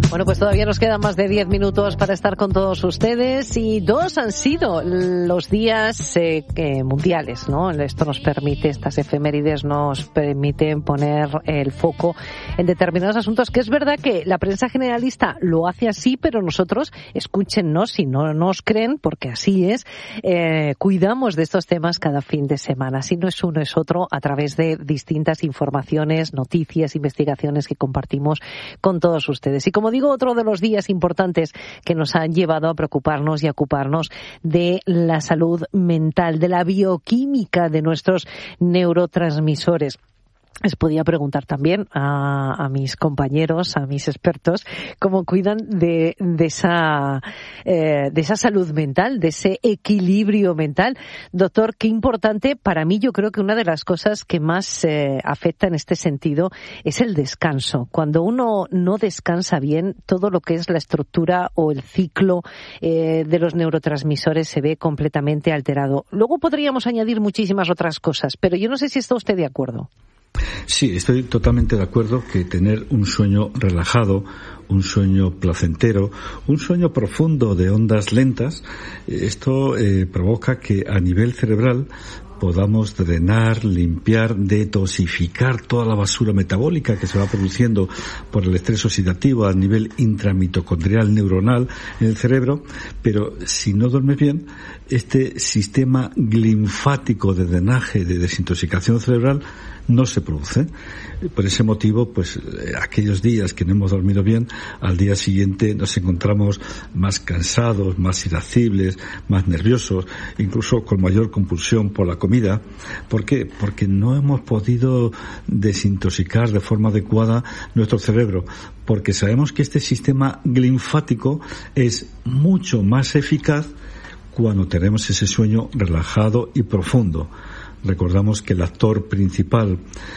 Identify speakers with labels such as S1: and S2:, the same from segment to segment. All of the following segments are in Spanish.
S1: Bueno, pues todavía nos quedan más de 10 minutos para estar con todos ustedes y 2 han sido los días mundiales, ¿no? Esto nos permite, estas efemérides nos permiten poner el foco en determinados asuntos, que es verdad que la prensa generalista lo hace así, pero nosotros, escúchennos si no nos creen, porque así es, cuidamos de estos temas cada fin de semana. Si no es uno, es otro, a través de distintas informaciones, noticias, investigaciones que compartimos con todos ustedes. Y como digo, otro de los días importantes que nos han llevado a preocuparnos y a ocuparnos de la salud mental, de la bioquímica de nuestros neurotransmisores. Les podía preguntar también a mis compañeros, a mis expertos, cómo cuidan de esa salud mental, de ese equilibrio mental. Doctor, qué importante, para mí yo creo que una de las cosas que más afecta en este sentido es el descanso. Cuando uno no descansa bien, todo lo que es la estructura o el ciclo de los neurotransmisores se ve completamente alterado. Luego podríamos añadir muchísimas otras cosas, pero yo no sé si está usted de acuerdo.
S2: Sí, estoy totalmente de acuerdo que tener un sueño relajado, un sueño placentero, un sueño profundo de ondas lentas, esto provoca que a nivel cerebral podamos drenar, limpiar, detoxificar toda la basura metabólica que se va produciendo por el estrés oxidativo a nivel intramitocondrial neuronal en el cerebro, pero si no duermes bien, este sistema linfático de drenaje, de desintoxicación cerebral, no se produce. Por ese motivo, pues aquellos días que no hemos dormido bien, al día siguiente nos encontramos más cansados, más irascibles, más nerviosos, incluso con mayor compulsión por la comida. ¿Por qué? Porque no hemos podido desintoxicar de forma adecuada nuestro cerebro, porque sabemos que este sistema linfático es mucho más eficaz cuando tenemos ese sueño relajado y profundo. Recordamos que el actor principal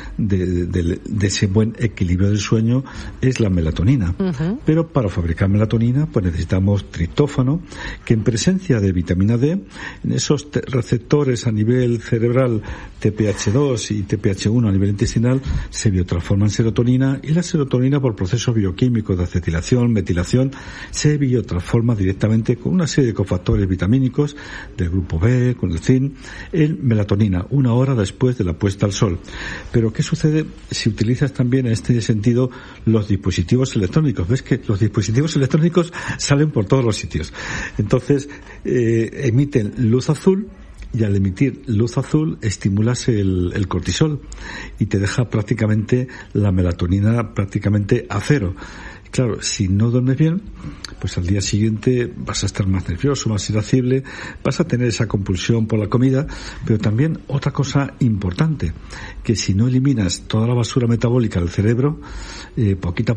S2: de ese buen equilibrio del sueño es la melatonina. Uh-huh. Pero para fabricar melatonina pues necesitamos triptófano, que en presencia de vitamina D, en esos receptores a nivel cerebral TPH2 y TPH1 a nivel intestinal, se biotransforma en serotonina, y la serotonina, por procesos bioquímicos de acetilación, metilación, se biotransforma directamente con una serie de cofactores vitamínicos del grupo B, con el zinc, en melatonina, 1 hora después de la puesta al sol. Pero ¿qué sucede si utilizas también en este sentido los dispositivos electrónicos? Ves que los dispositivos electrónicos salen por todos los sitios. Entonces, emiten luz azul, y al emitir luz azul estimulas el cortisol y te deja prácticamente la melatonina prácticamente a cero. Claro, si no duermes bien, pues al día siguiente vas a estar más nervioso, más irascible, vas a tener esa compulsión por la comida, pero también otra cosa importante, que si no eliminas toda la basura metabólica del cerebro, poquito a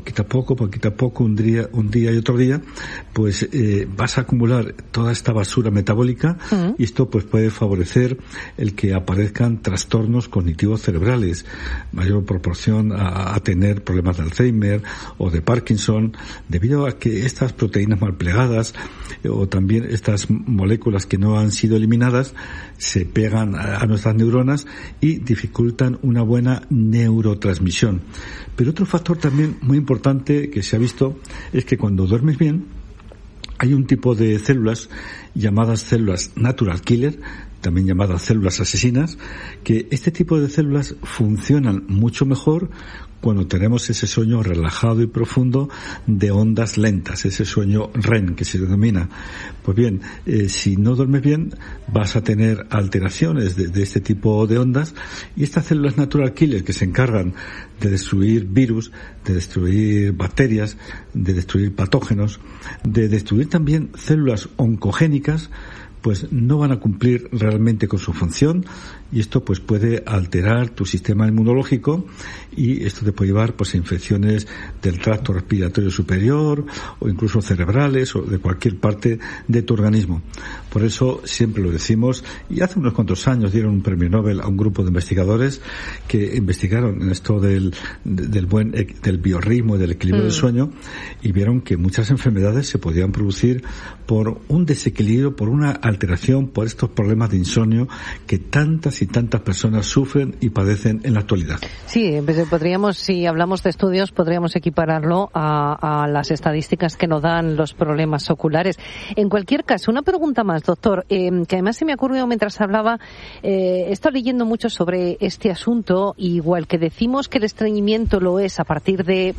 S2: poco, un día y otro día, pues vas a acumular toda esta basura metabólica, y esto pues puede favorecer el que aparezcan trastornos cognitivos cerebrales, mayor proporción a tener problemas de Alzheimer o de Parkinson, debido a que estas proteínas mal plegadas o también estas moléculas que no han sido eliminadas se pegan a nuestras neuronas y dificultan una buena neurotransmisión. Pero otro factor también muy importante que se ha visto es que cuando duermes bien hay un tipo de células llamadas células natural killer, también llamadas células asesinas, que este tipo de células funcionan mucho mejor cuando tenemos ese sueño relajado y profundo de ondas lentas, ese sueño REM que se denomina. Pues bien, si no duermes bien, vas a tener alteraciones de este tipo de ondas, y estas células natural killer que se encargan de destruir virus, de destruir bacterias, de destruir patógenos, de destruir también células oncogénicas, pues no van a cumplir realmente con su función, y esto pues puede alterar tu sistema inmunológico, y esto te puede llevar pues a infecciones del tracto respiratorio superior o incluso cerebrales o de cualquier parte de tu organismo. Por eso siempre lo decimos, y hace unos cuantos años dieron un premio Nobel a un grupo de investigadores que investigaron en esto del biorritmo y del equilibrio del sueño, y vieron que muchas enfermedades se podían producir por un desequilibrio, por una alteración por estos problemas de insomnio que tantas y tantas personas sufren y padecen en la actualidad.
S1: Sí, podríamos, si hablamos de estudios, podríamos equipararlo a las estadísticas que nos dan los problemas oculares. En cualquier caso, una pregunta más, doctor, que además se me ha ocurrido mientras hablaba. He estado leyendo mucho sobre este asunto, igual que decimos que el estreñimiento lo es a partir de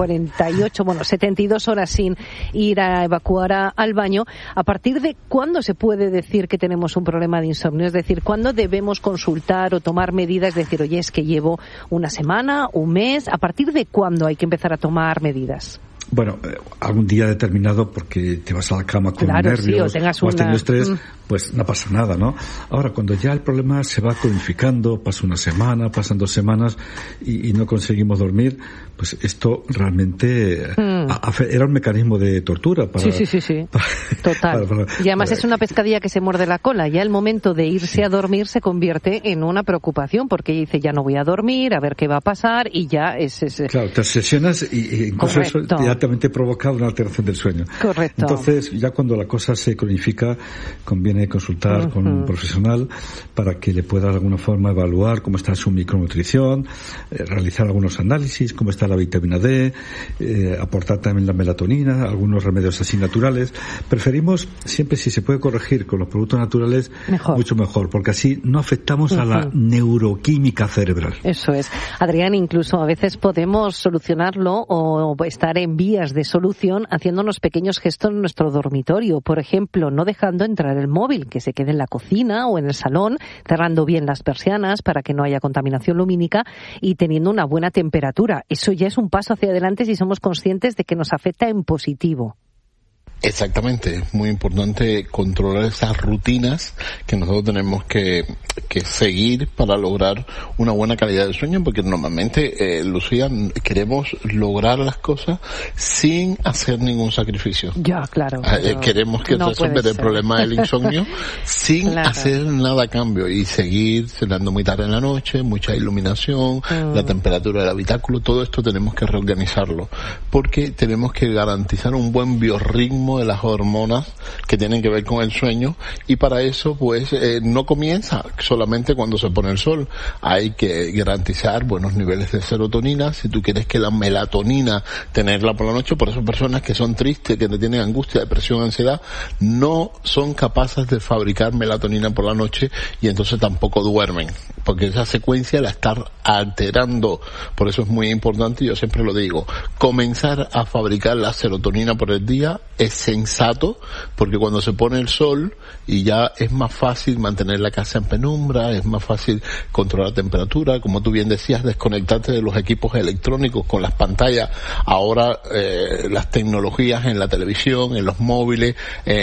S1: 72 horas sin ir a evacuar al baño. ¿A partir de cuándo se puede decir que tenemos un problema de insomnio? Es decir, ¿cuándo debemos consultar o tomar medidas? Es decir, oye, es que llevo una semana, un mes. ¿A partir de cuándo hay que empezar a tomar medidas?
S2: Bueno, algún día determinado, porque te vas a la cama con nervios,
S1: sí, o
S2: has tenido estrés, pues no pasa nada, ¿no? Ahora, cuando ya el problema se va cronificando, pasa una semana, pasan 2 semanas y no conseguimos dormir, pues esto realmente era un mecanismo de tortura para...
S1: Sí. Total. Y además es una pescadilla que se muerde la cola. Ya el momento de irse a dormir se convierte en una preocupación, porque dice, ya no voy a dormir, a ver qué va a pasar, y ya es...
S2: Claro, te obsesionas y incluso eso inmediatamente provoca una alteración del sueño.
S1: Correcto.
S2: Entonces, ya cuando la cosa se cronifica, conviene consultar con un profesional para que le pueda de alguna forma evaluar cómo está su micronutrición, realizar algunos análisis, cómo está la vitamina D, aportar también la melatonina, algunos remedios así naturales. Preferimos siempre, si se puede corregir con los productos naturales, mucho mejor, porque así no afectamos a la neuroquímica cerebral.
S1: Eso es. Adrián, incluso a veces podemos solucionarlo o estar en vías de solución haciendo unos pequeños gestos en nuestro dormitorio. Por ejemplo, no dejando entrar el móvil, que se quede en la cocina o en el salón, cerrando bien las persianas para que no haya contaminación lumínica y teniendo una buena temperatura. Eso ya es un paso hacia adelante si somos conscientes de que nos afecta en positivo.
S3: Exactamente, es muy importante controlar esas rutinas que nosotros tenemos que seguir para lograr una buena calidad de sueño, porque normalmente, Lucía, queremos lograr las cosas sin hacer ningún sacrificio.
S1: Ya, claro.
S3: Queremos que resolver el problema del insomnio sin hacer nada a cambio y seguir cenando muy tarde en la noche, mucha iluminación, la temperatura del habitáculo, todo esto tenemos que reorganizarlo, porque tenemos que garantizar un buen biorritmo de las hormonas que tienen que ver con el sueño, y para eso pues no comienza solamente cuando se pone el sol. Hay que garantizar buenos niveles de serotonina. Si tú quieres que la melatonina tenerla por la noche, por eso personas que son tristes, que tienen angustia, depresión, ansiedad, no son capaces de fabricar melatonina por la noche y entonces tampoco duermen, porque esa secuencia la está alterando. Por eso es muy importante, yo siempre lo digo, comenzar a fabricar la serotonina por el día es sensato, porque cuando se pone el sol y ya es más fácil mantener la casa en penumbra, es más fácil controlar la temperatura, como tú bien decías, desconectarte de los equipos electrónicos con las pantallas. Ahora las tecnologías en la televisión, en los móviles,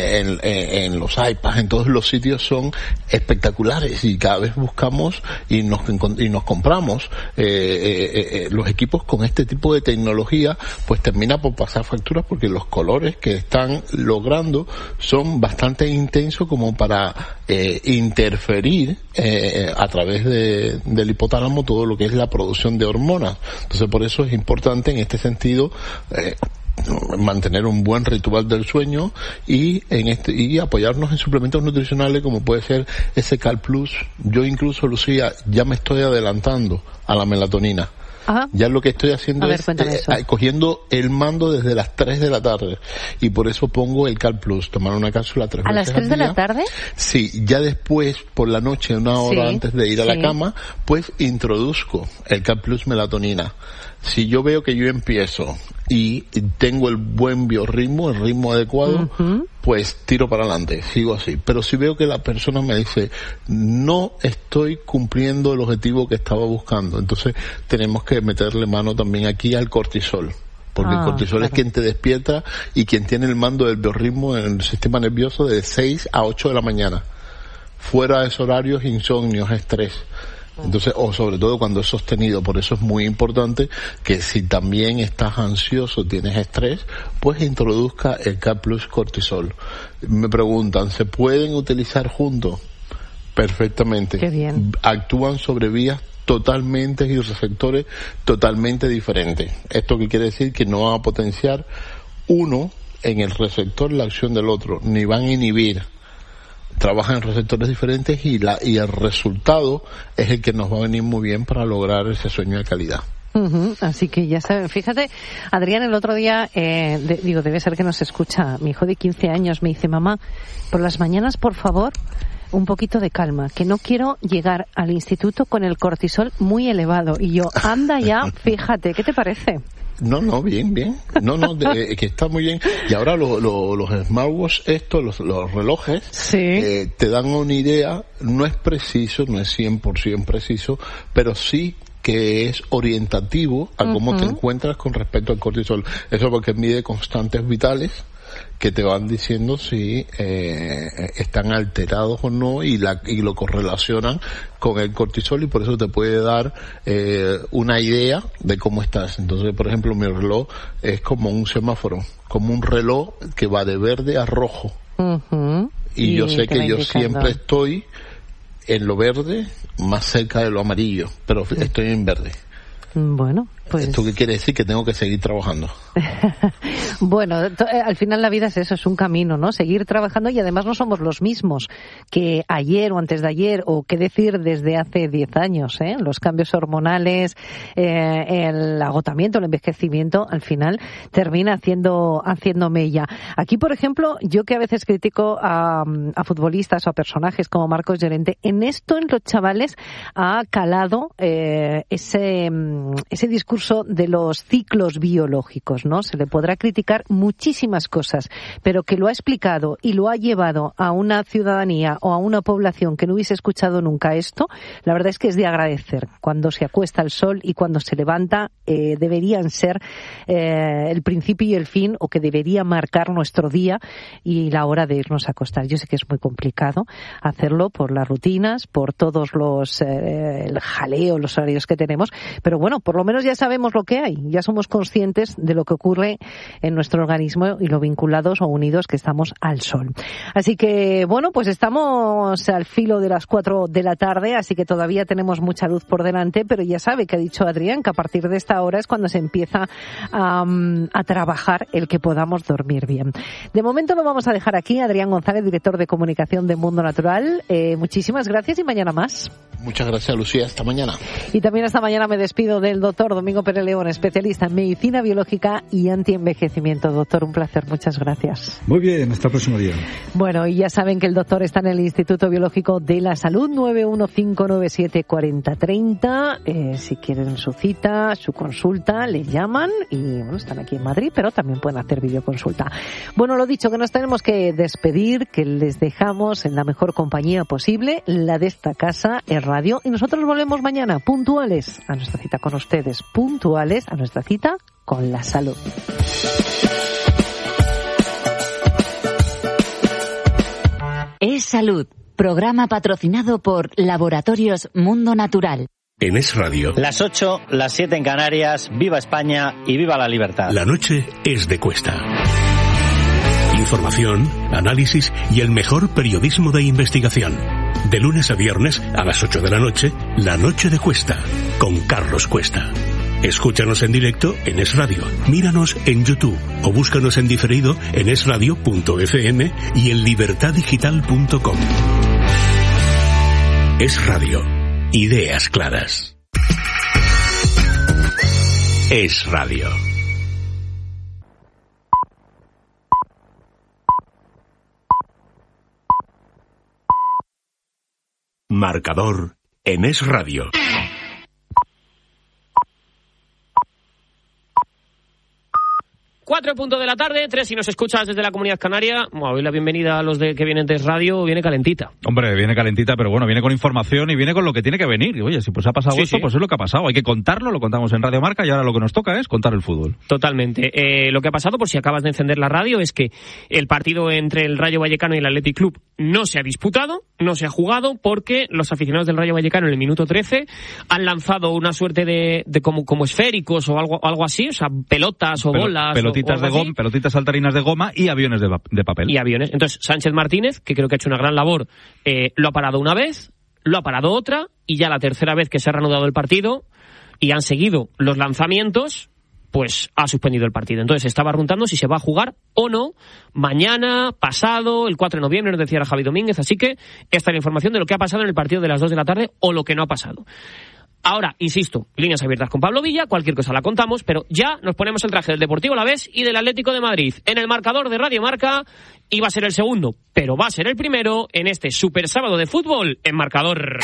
S3: en los iPads, en todos los sitios son espectaculares, y cada vez buscamos y nos compramos los equipos con este tipo de tecnología, pues termina por pasar facturas, porque los colores que están logrando son bastante intensos como para interferir a través del hipotálamo todo lo que es la producción de hormonas. Entonces, por eso es importante en este sentido mantener un buen ritual del sueño y apoyarnos en suplementos nutricionales como puede ser ese Cal Plus. Yo incluso, Lucía, ya me estoy adelantando a la melatonina. Ajá. Ya lo que estoy haciendo es cogiendo el mando desde las 3 de la tarde, y por eso pongo el Cal Plus, tomar una cápsula 3 veces
S1: ¿A las 3 de la tarde?
S3: Sí, ya después, por la noche, una hora antes de ir a la cama, pues introduzco el Cal Plus melatonina. Si yo veo que yo empiezo y tengo el buen biorritmo, el ritmo adecuado, pues tiro para adelante, sigo así. Pero si veo que la persona me dice, no estoy cumpliendo el objetivo que estaba buscando, entonces tenemos que meterle mano también aquí al cortisol. Porque el cortisol es quien te despierta y quien tiene el mando del biorritmo en el sistema nervioso de 6 a 8 de la mañana. Fuera de esos horarios, insomnios, estrés. Entonces, o sobre todo cuando es sostenido. Por eso es muy importante que si también estás ansioso, tienes estrés, pues introduzca el Cal Plus cortisol. Me preguntan, ¿se pueden utilizar juntos? Perfectamente.
S1: Qué bien.
S3: Actúan sobre vías totalmente y receptores totalmente diferentes. ¿Esto qué quiere decir? Que no va a potenciar uno en el receptor la acción del otro, ni van a inhibir trabajan en receptores diferentes y el resultado es el que nos va a venir muy bien para lograr ese sueño de calidad.
S1: Así que ya saben, fíjate, Adrián, el otro día, debe ser que nos escucha, mi hijo de 15 años me dice, mamá, por las mañanas, por favor, un poquito de calma, que no quiero llegar al instituto con el cortisol muy elevado. Y yo, anda ya, fíjate, ¿qué te parece?
S3: No, bien. Que está muy bien. Y ahora los smartwatch los relojes,
S1: sí,
S3: te dan una idea, no es preciso, no es 100% preciso, pero sí que es orientativo a cómo te encuentras con respecto al cortisol. Eso porque mide constantes vitales que te van diciendo si están alterados o no y lo correlacionan con el cortisol, y por eso te puede dar una idea de cómo estás. Entonces, por ejemplo, mi reloj es como un semáforo, como un reloj que va de verde a rojo. Y yo sé que yo siempre estoy en lo verde, más cerca de lo amarillo, pero estoy en verde.
S1: Bueno, pues...
S3: ¿Esto qué quiere decir? Que tengo que seguir trabajando.
S1: Bueno, al final la vida es eso, es un camino, ¿no? Seguir trabajando, y además no somos los mismos que ayer o antes de ayer, o qué decir desde hace 10 años, ¿eh? Los cambios hormonales, el agotamiento, el envejecimiento, al final termina haciendo mella. Aquí, por ejemplo, yo que a veces critico a futbolistas o a personajes como Marcos Llorente, en esto, en los chavales, ha calado ese discurso de los ciclos biológicos, ¿no? Se le podrá criticar muchísimas cosas, pero que lo ha explicado y lo ha llevado a una ciudadanía o a una población que no hubiese escuchado nunca esto, la verdad es que es de agradecer. Cuando se acuesta el sol y cuando se levanta, deberían ser el principio y el fin, o que debería marcar nuestro día y la hora de irnos a acostar. Yo sé que es muy complicado hacerlo por las rutinas, por todos el jaleo, los horarios que tenemos, pero bueno, por lo menos ya sabemos lo que hay, ya somos conscientes de lo que ocurre en nuestro organismo y lo vinculados o unidos que estamos al sol. Así que, bueno, pues estamos al filo de las 4 de la tarde, así que todavía tenemos mucha luz por delante, pero ya sabe que ha dicho Adrián que a partir de esta hora es cuando se empieza a trabajar el que podamos dormir bien. De momento lo vamos a dejar aquí. Adrián González, director de comunicación de Mundo Natural, muchísimas gracias y mañana más.
S3: Muchas gracias, Lucía. Hasta mañana.
S1: Y también esta mañana me despido del doctor Domingo Pérez León, especialista en medicina biológica y antienvejecimiento. Doctor, un placer. Muchas gracias.
S2: Muy bien, hasta el próximo día.
S1: Bueno, y ya saben que el doctor está en el Instituto Biológico de la Salud, 915974030. Si quieren su cita, su consulta, le llaman y, bueno, están aquí en Madrid, pero también pueden hacer videoconsulta. Bueno, lo dicho, que nos tenemos que despedir, que les dejamos en la mejor compañía posible, la de esta casa, es Radio, y nosotros volvemos mañana, puntuales a nuestra cita con ustedes, puntuales a nuestra cita con la salud.
S4: Es Salud, programa patrocinado por Laboratorios Mundo Natural.
S5: En Es Radio.
S6: Las 8, las 7 en Canarias, viva España y viva la libertad.
S5: La noche es de Cuesta. Información, análisis y el mejor periodismo de investigación. De lunes a viernes a las 8 de la noche, La Noche de Cuesta, con Carlos Cuesta. Escúchanos en directo en Es Radio, míranos en YouTube o búscanos en diferido en esradio.fm y en libertaddigital.com. Es Radio, ideas claras. Es Radio. Marcador en Es Radio.
S7: Cuatro punto de la tarde, 3 si nos escuchas desde la Comunidad Canaria. Bueno, hoy la bienvenida a los que vienen de Radio viene calentita.
S8: Hombre, viene calentita, pero bueno, viene con información y viene con lo que tiene que venir. Oye, si pues ha pasado esto, pues es lo que ha pasado. Hay que contarlo, lo contamos en Radio Marca y ahora lo que nos toca es contar el fútbol.
S7: Totalmente. Lo que ha pasado, por si acabas de encender la radio, es que el partido entre el Rayo Vallecano y el Athletic Club no se ha disputado, no se ha jugado, porque los aficionados del Rayo Vallecano en el minuto 13 han lanzado una suerte de como esféricos o algo así, o sea, pelotas o bolas.
S8: Pelotitas saltarinas de goma y aviones de papel.
S7: Y aviones. Entonces, Sánchez Martínez, que creo que ha hecho una gran labor, lo ha parado una vez, lo ha parado otra, y ya la tercera vez que se ha reanudado el partido y han seguido los lanzamientos, pues ha suspendido el partido. Entonces estaba preguntando si se va a jugar o no mañana, pasado, el 4 de noviembre, nos decía Javi Domínguez. Así que esta es la información de lo que ha pasado en el partido de las 2 de la tarde o lo que no ha pasado. Ahora, insisto, líneas abiertas con Pablo Villa, cualquier cosa la contamos, pero ya nos ponemos el traje del Deportivo Alavés y del Atlético de Madrid en el marcador de Radio Marca. Y va a ser el segundo, pero va a ser el primero en este super sábado de fútbol en Marcador.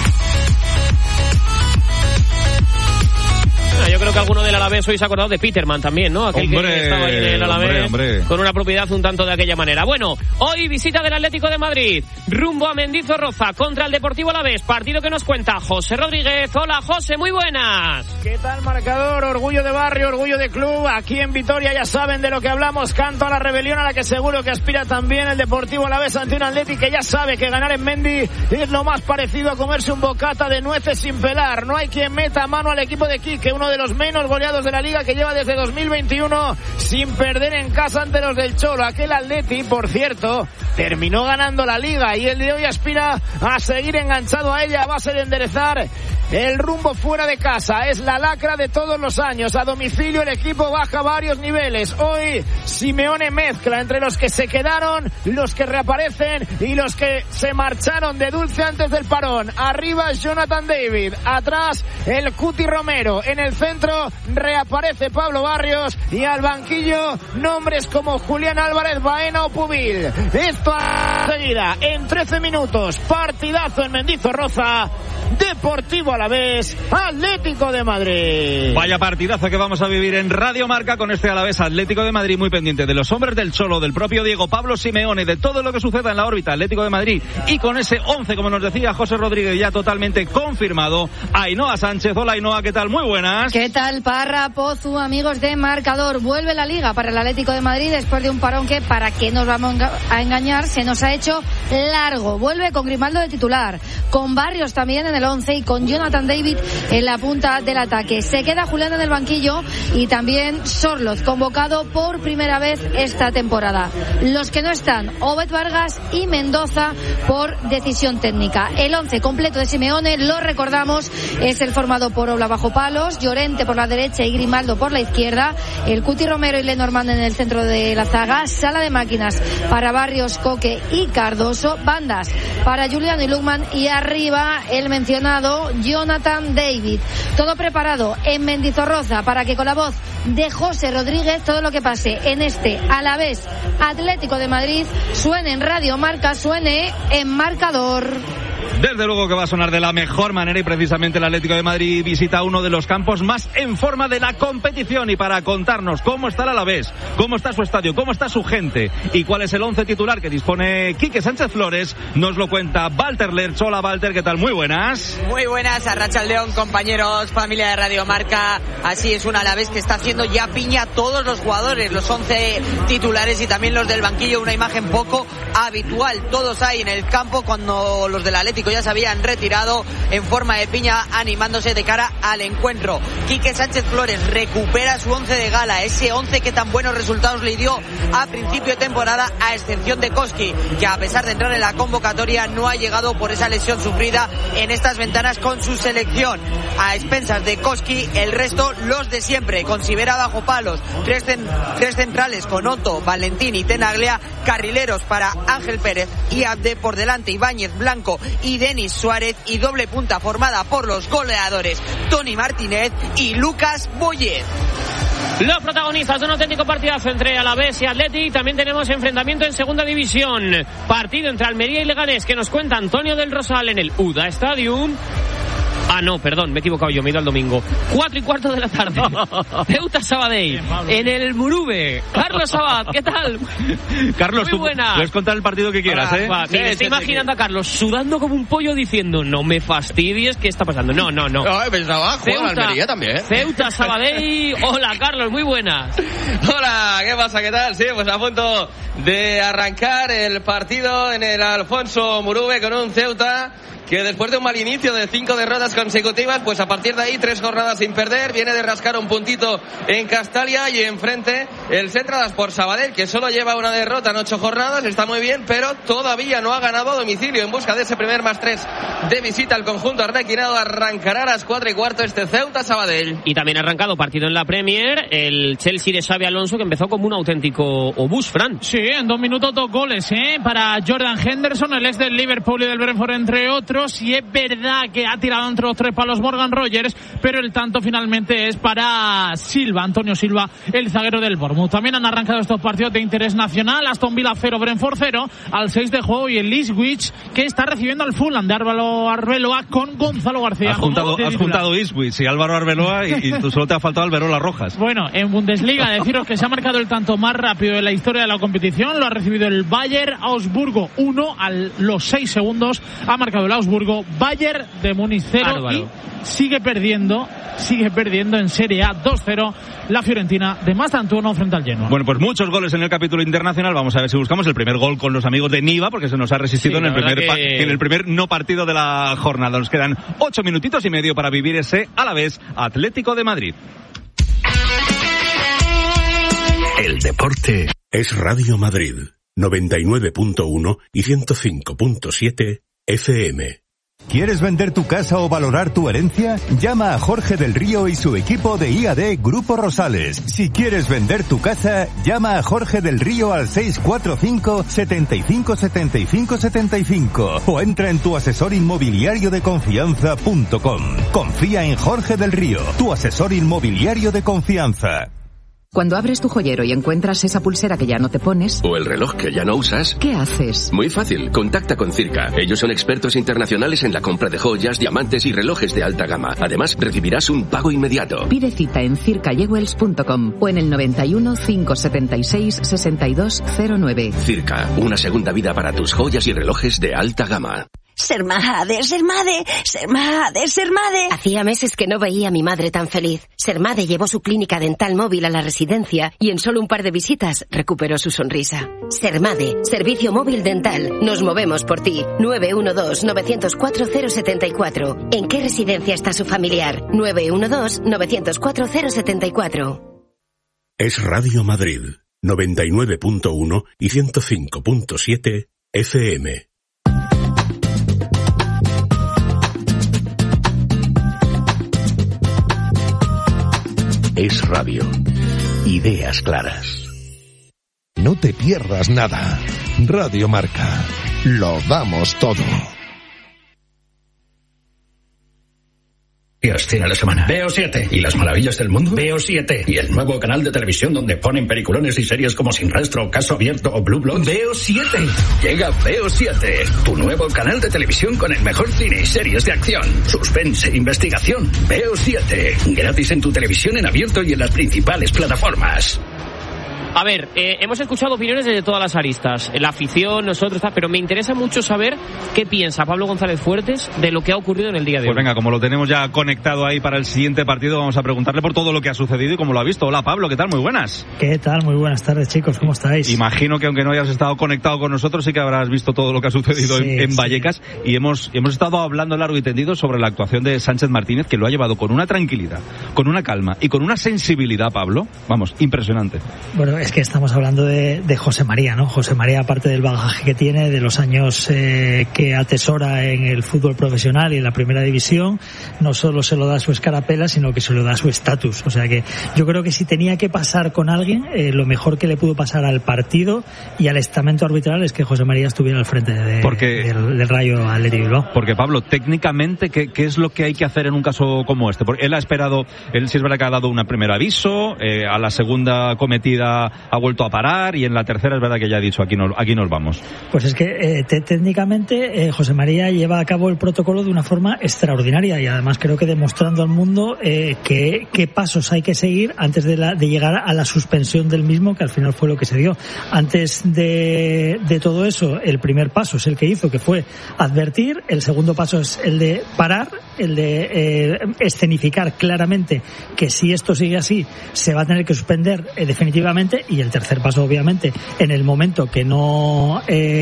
S7: Yo creo que alguno del Alavés hoy se ha acordado de Peterman también, ¿no? Aquel que estaba ahí en el Alavés con una propiedad un tanto de aquella manera. Bueno, hoy visita del Atlético de Madrid, rumbo a Mendizorroza contra el Deportivo Alavés, partido que nos cuenta José Rodríguez. Hola, José, muy buenas.
S9: ¿Qué tal, marcador? Orgullo de barrio, orgullo de club. Aquí en Vitoria ya saben de lo que hablamos. Canto a la rebelión a la que seguro que aspira también el Deportivo Alavés ante un Atleti que ya sabe que ganar en Mendi es lo más parecido a comerse un bocata de nueces sin pelar. No hay quien meta mano al equipo de Quique, uno de los menos goleados de la Liga, que lleva desde 2021 sin perder en casa ante los del Cholo. Aquel Atleti, por cierto, terminó ganando la Liga y el de hoy aspira a seguir enganchado a ella a base de enderezar el rumbo fuera de casa. Es la lacra de todos los años. A domicilio el equipo baja varios niveles. Hoy Simeone mezcla entre los que se quedaron, los que reaparecen y los que se marcharon de dulce antes del parón. Arriba Jonathan David, atrás el Cuti Romero, en el centro reaparece Pablo Barrios y al banquillo nombres como Julián Álvarez, Baena o Pubil. Esto a seguida en 13 minutos, partidazo en Mendizorroza. Deportivo Alavés, Atlético de Madrid.
S8: Vaya partidazo que vamos a vivir en Radio Marca con este Alavés Atlético de Madrid, muy pendiente de los hombres del Cholo, del propio Diego Pablo Simeone, de todo lo que suceda en la órbita Atlético de Madrid y con ese 11, como nos decía José Rodríguez, ya totalmente confirmado. Ainhoa Sánchez. Hola Ainhoa, ¿qué tal? Muy buenas.
S10: ¿Qué tal, Parra, Pozu, amigos de Marcador? Vuelve la Liga para el Atlético de Madrid después de un parón que, para qué nos vamos a engañar, se nos ha hecho largo. Vuelve con Grimaldo de titular, con Barrios también en el 11 y con Jonathan David en la punta del ataque. Se queda Julián en el banquillo y también Sorloz, convocado por primera vez esta temporada. Los que no están, Obed Vargas y Mendoza por decisión técnica. El 11 completo de Simeone, lo recordamos, es el formado por Obla bajo palos, Llorente por la derecha y Grimaldo por la izquierda, el Cuti Romero y Lenormand en el centro de la zaga, sala de máquinas para Barrios, Coque y Cardoso, bandas para Julián y Lukman y arriba el mencionado Jonathan David. Todo preparado en Mendizorroza para que con la voz de José Rodríguez todo lo que pase en este Alavés Atlético de Madrid suene en Radio Marca, suene en Marcador.
S8: Desde luego que va a sonar de la mejor manera y precisamente el Atlético de Madrid visita uno de los campos más en forma de la competición y para contarnos cómo está el Alavés, cómo está su estadio, cómo está su gente y cuál es el 11 titular que dispone Quique Sánchez Flores, nos lo cuenta Walter Lerch. Hola Walter, ¿qué tal? Muy buenas.
S11: Muy buenas, Arratsaldeon, compañeros, familia de Radio Marca. Así es, un Alavés que está haciendo ya piña a todos los jugadores, los 11 titulares y también los del banquillo, una imagen poco habitual. Todos ahí en el campo cuando los del Atlético ya se habían retirado en forma de piña animándose de cara al encuentro. Quique Sánchez Flores recupera su 11 de gala, ese 11 que tan buenos resultados le dio a principio de temporada, a excepción de Koski, que a pesar de entrar en la convocatoria no ha llegado por esa lesión sufrida en estas ventanas con su selección. A expensas de Koski, el resto los de siempre, con Sivera bajo palos, tres centrales con Otto, Valentín y Tenaglia, carrileros para Ángel Pérez y Abde, por delante Ibáñez, Blanco y Denis Suárez, y doble punta formada por los goleadores Tony Martínez y Lucas Boyez.
S7: Los protagonistas de un auténtico partidazo entre Alavés y Atleti. También tenemos enfrentamiento en segunda división, partido entre Almería y Leganés, que nos cuenta Antonio del Rosal en el UDA Stadium. Ah, no, perdón, me he equivocado yo, me he ido al domingo. 4:15 de la tarde. Ceuta Sabadell, en el Murube. Carlos Sabat, ¿qué tal?
S8: Carlos, muy buena. Puedes contar el partido que quieras, ¿eh?
S7: Va, me estoy imaginando a Carlos sudando como un pollo diciendo, no me fastidies, ¿qué está pasando? No.
S12: No, pensaba, juega Almería también.
S7: Ceuta Sabadell. Hola, Carlos, muy buenas.
S12: Hola, ¿qué pasa? ¿Qué tal? Sí, pues a punto de arrancar el partido en el Alfonso Murube con un Ceuta que después de un mal inicio de 5 derrotas consecutivas, pues a partir de ahí 3 jornadas sin perder, viene de rascar un puntito en Castalia, y enfrente el Centradas por Sabadell, que solo lleva una derrota en 8 jornadas, está muy bien, pero todavía no ha ganado a domicilio. En busca de ese primer +3 de visita al conjunto arlequinado, arrancará a las 4:15 este Ceuta-Sabadell.
S7: Y también ha arrancado partido en la Premier, el Chelsea de Xabi Alonso, que empezó como un auténtico obús, Fran.
S13: Sí, en 2 minutos 2 goles, para Jordan Henderson, el ex del Liverpool y del Brentford, entre otros. Y es verdad que ha tirado entre los 3 palos Morgan Rogers, pero el tanto finalmente es para Silva, Antonio Silva, el zaguero del Bournemouth. También han arrancado estos partidos de interés nacional: Aston Villa 0, Brentford 0, al 6 de juego, y el Ipswich, que está recibiendo al Fulham de Álvaro Arbeloa con Gonzalo García.
S8: Has juntado Ipswich y Álvaro Arbeloa, y tú solo te ha faltado Alberola Rojas.
S13: Bueno, en Bundesliga, deciros que se ha marcado el tanto más rápido de la historia de la competición. Lo ha recibido el Bayer Augsburgo 1, a los 6 segundos ha marcado el Augsburgo. Bayern de Múnich 0, y sigue perdiendo en Serie A 2-0 la Fiorentina de Mastantuono frente al Genoa.
S8: Bueno, pues muchos goles en el capítulo internacional. Vamos a ver si buscamos el primer gol con los amigos de Niva, porque se nos ha resistido en el primer no partido de la jornada. Nos quedan 8 minutitos y medio para vivir ese Alavés Atlético de Madrid.
S5: El deporte es Radio Madrid, 99.1 y 105.7 FM.
S14: ¿Quieres vender tu casa o valorar tu herencia? Llama a Jorge del Río y su equipo de IAD Grupo Rosales. Si quieres vender tu casa, llama a Jorge del Río al 645 75 75 75 o entra en tuasesorinmobiliariodeconfianza.com. Confía en Jorge del Río, tu asesor inmobiliario de confianza.
S15: Cuando abres tu joyero y encuentras esa pulsera que ya no te pones,
S16: o el reloj que ya no usas,
S15: ¿qué haces?
S16: Muy fácil, contacta con Circa. Ellos son expertos internacionales en la compra de joyas, diamantes y relojes de alta gama. Además, recibirás un pago inmediato.
S15: Pide cita en circajewels.com o en el 91 576 6209.
S16: Circa, una segunda vida para tus joyas y relojes de alta gama.
S17: Ser madre. Hacía meses que no veía a mi madre tan feliz. Sermade llevó su clínica dental móvil a la residencia y en solo un par de visitas recuperó su sonrisa. Sermade, servicio móvil dental. Nos movemos por ti. 912-904-074. ¿En qué residencia está su familiar? 912-904-074.
S5: Es Radio Madrid, 99.1 y 105.7 FM. Es radio. Ideas claras.
S18: No te pierdas nada. Radio Marca. Lo damos todo.
S19: Dios tiene la semana. Veo 7. ¿Y las maravillas del mundo? Veo 7. ¿Y el nuevo canal de televisión donde ponen peliculones y series como Sin Rastro, Caso Abierto o Blue Bloods? Veo 7. Llega Veo 7, tu nuevo canal de televisión con el mejor cine y series de acción, suspense, investigación. Veo 7. Gratis en tu televisión en abierto y en las principales plataformas.
S7: A ver, hemos escuchado opiniones desde todas las aristas, la afición, nosotros, pero me interesa mucho saber qué piensa Pablo González Fuertes de lo que ha ocurrido en el día de hoy.
S8: Pues venga, como lo tenemos ya conectado ahí para el siguiente partido, vamos a preguntarle por todo lo que ha sucedido y cómo lo ha visto. Hola Pablo, ¿qué tal? Muy buenas.
S20: ¿Qué tal? Muy buenas tardes, chicos, ¿cómo estáis?
S8: Imagino que aunque no hayas estado conectado con nosotros, sí que habrás visto todo lo que ha sucedido en Vallecas, y hemos estado hablando largo y tendido sobre la actuación de Sánchez Martínez, que lo ha llevado con una tranquilidad, con una calma y con una sensibilidad, Pablo, vamos, impresionante.
S20: Bueno, es que estamos hablando de José María, ¿no? José María, aparte del bagaje que tiene, de los años que atesora en el fútbol profesional y en la primera división, no solo se lo da su escarapela, sino que se lo da su estatus. O sea que yo creo que si tenía que pasar con alguien, lo mejor que le pudo pasar al partido y al estamento arbitral es que José María estuviera al frente del Rayo Athletic Bilbao.
S8: Porque Pablo, técnicamente, ¿qué es lo que hay que hacer en un caso como este? Porque él sí es verdad que ha dado un primer aviso, a la segunda cometida ha vuelto a parar, y en la tercera es verdad que ya ha dicho aquí nos vamos.
S20: Pues es que técnicamente José María lleva a cabo el protocolo de una forma extraordinaria, y además creo que demostrando al mundo qué pasos hay que seguir antes de llegar a la suspensión del mismo, que al final fue lo que se dio. Antes de todo eso, el primer paso es el que hizo, que fue advertir. El segundo paso es el de parar, el de escenificar claramente que si esto sigue así se va a tener que suspender definitivamente, obviamente, y el tercer paso, obviamente, en el momento que no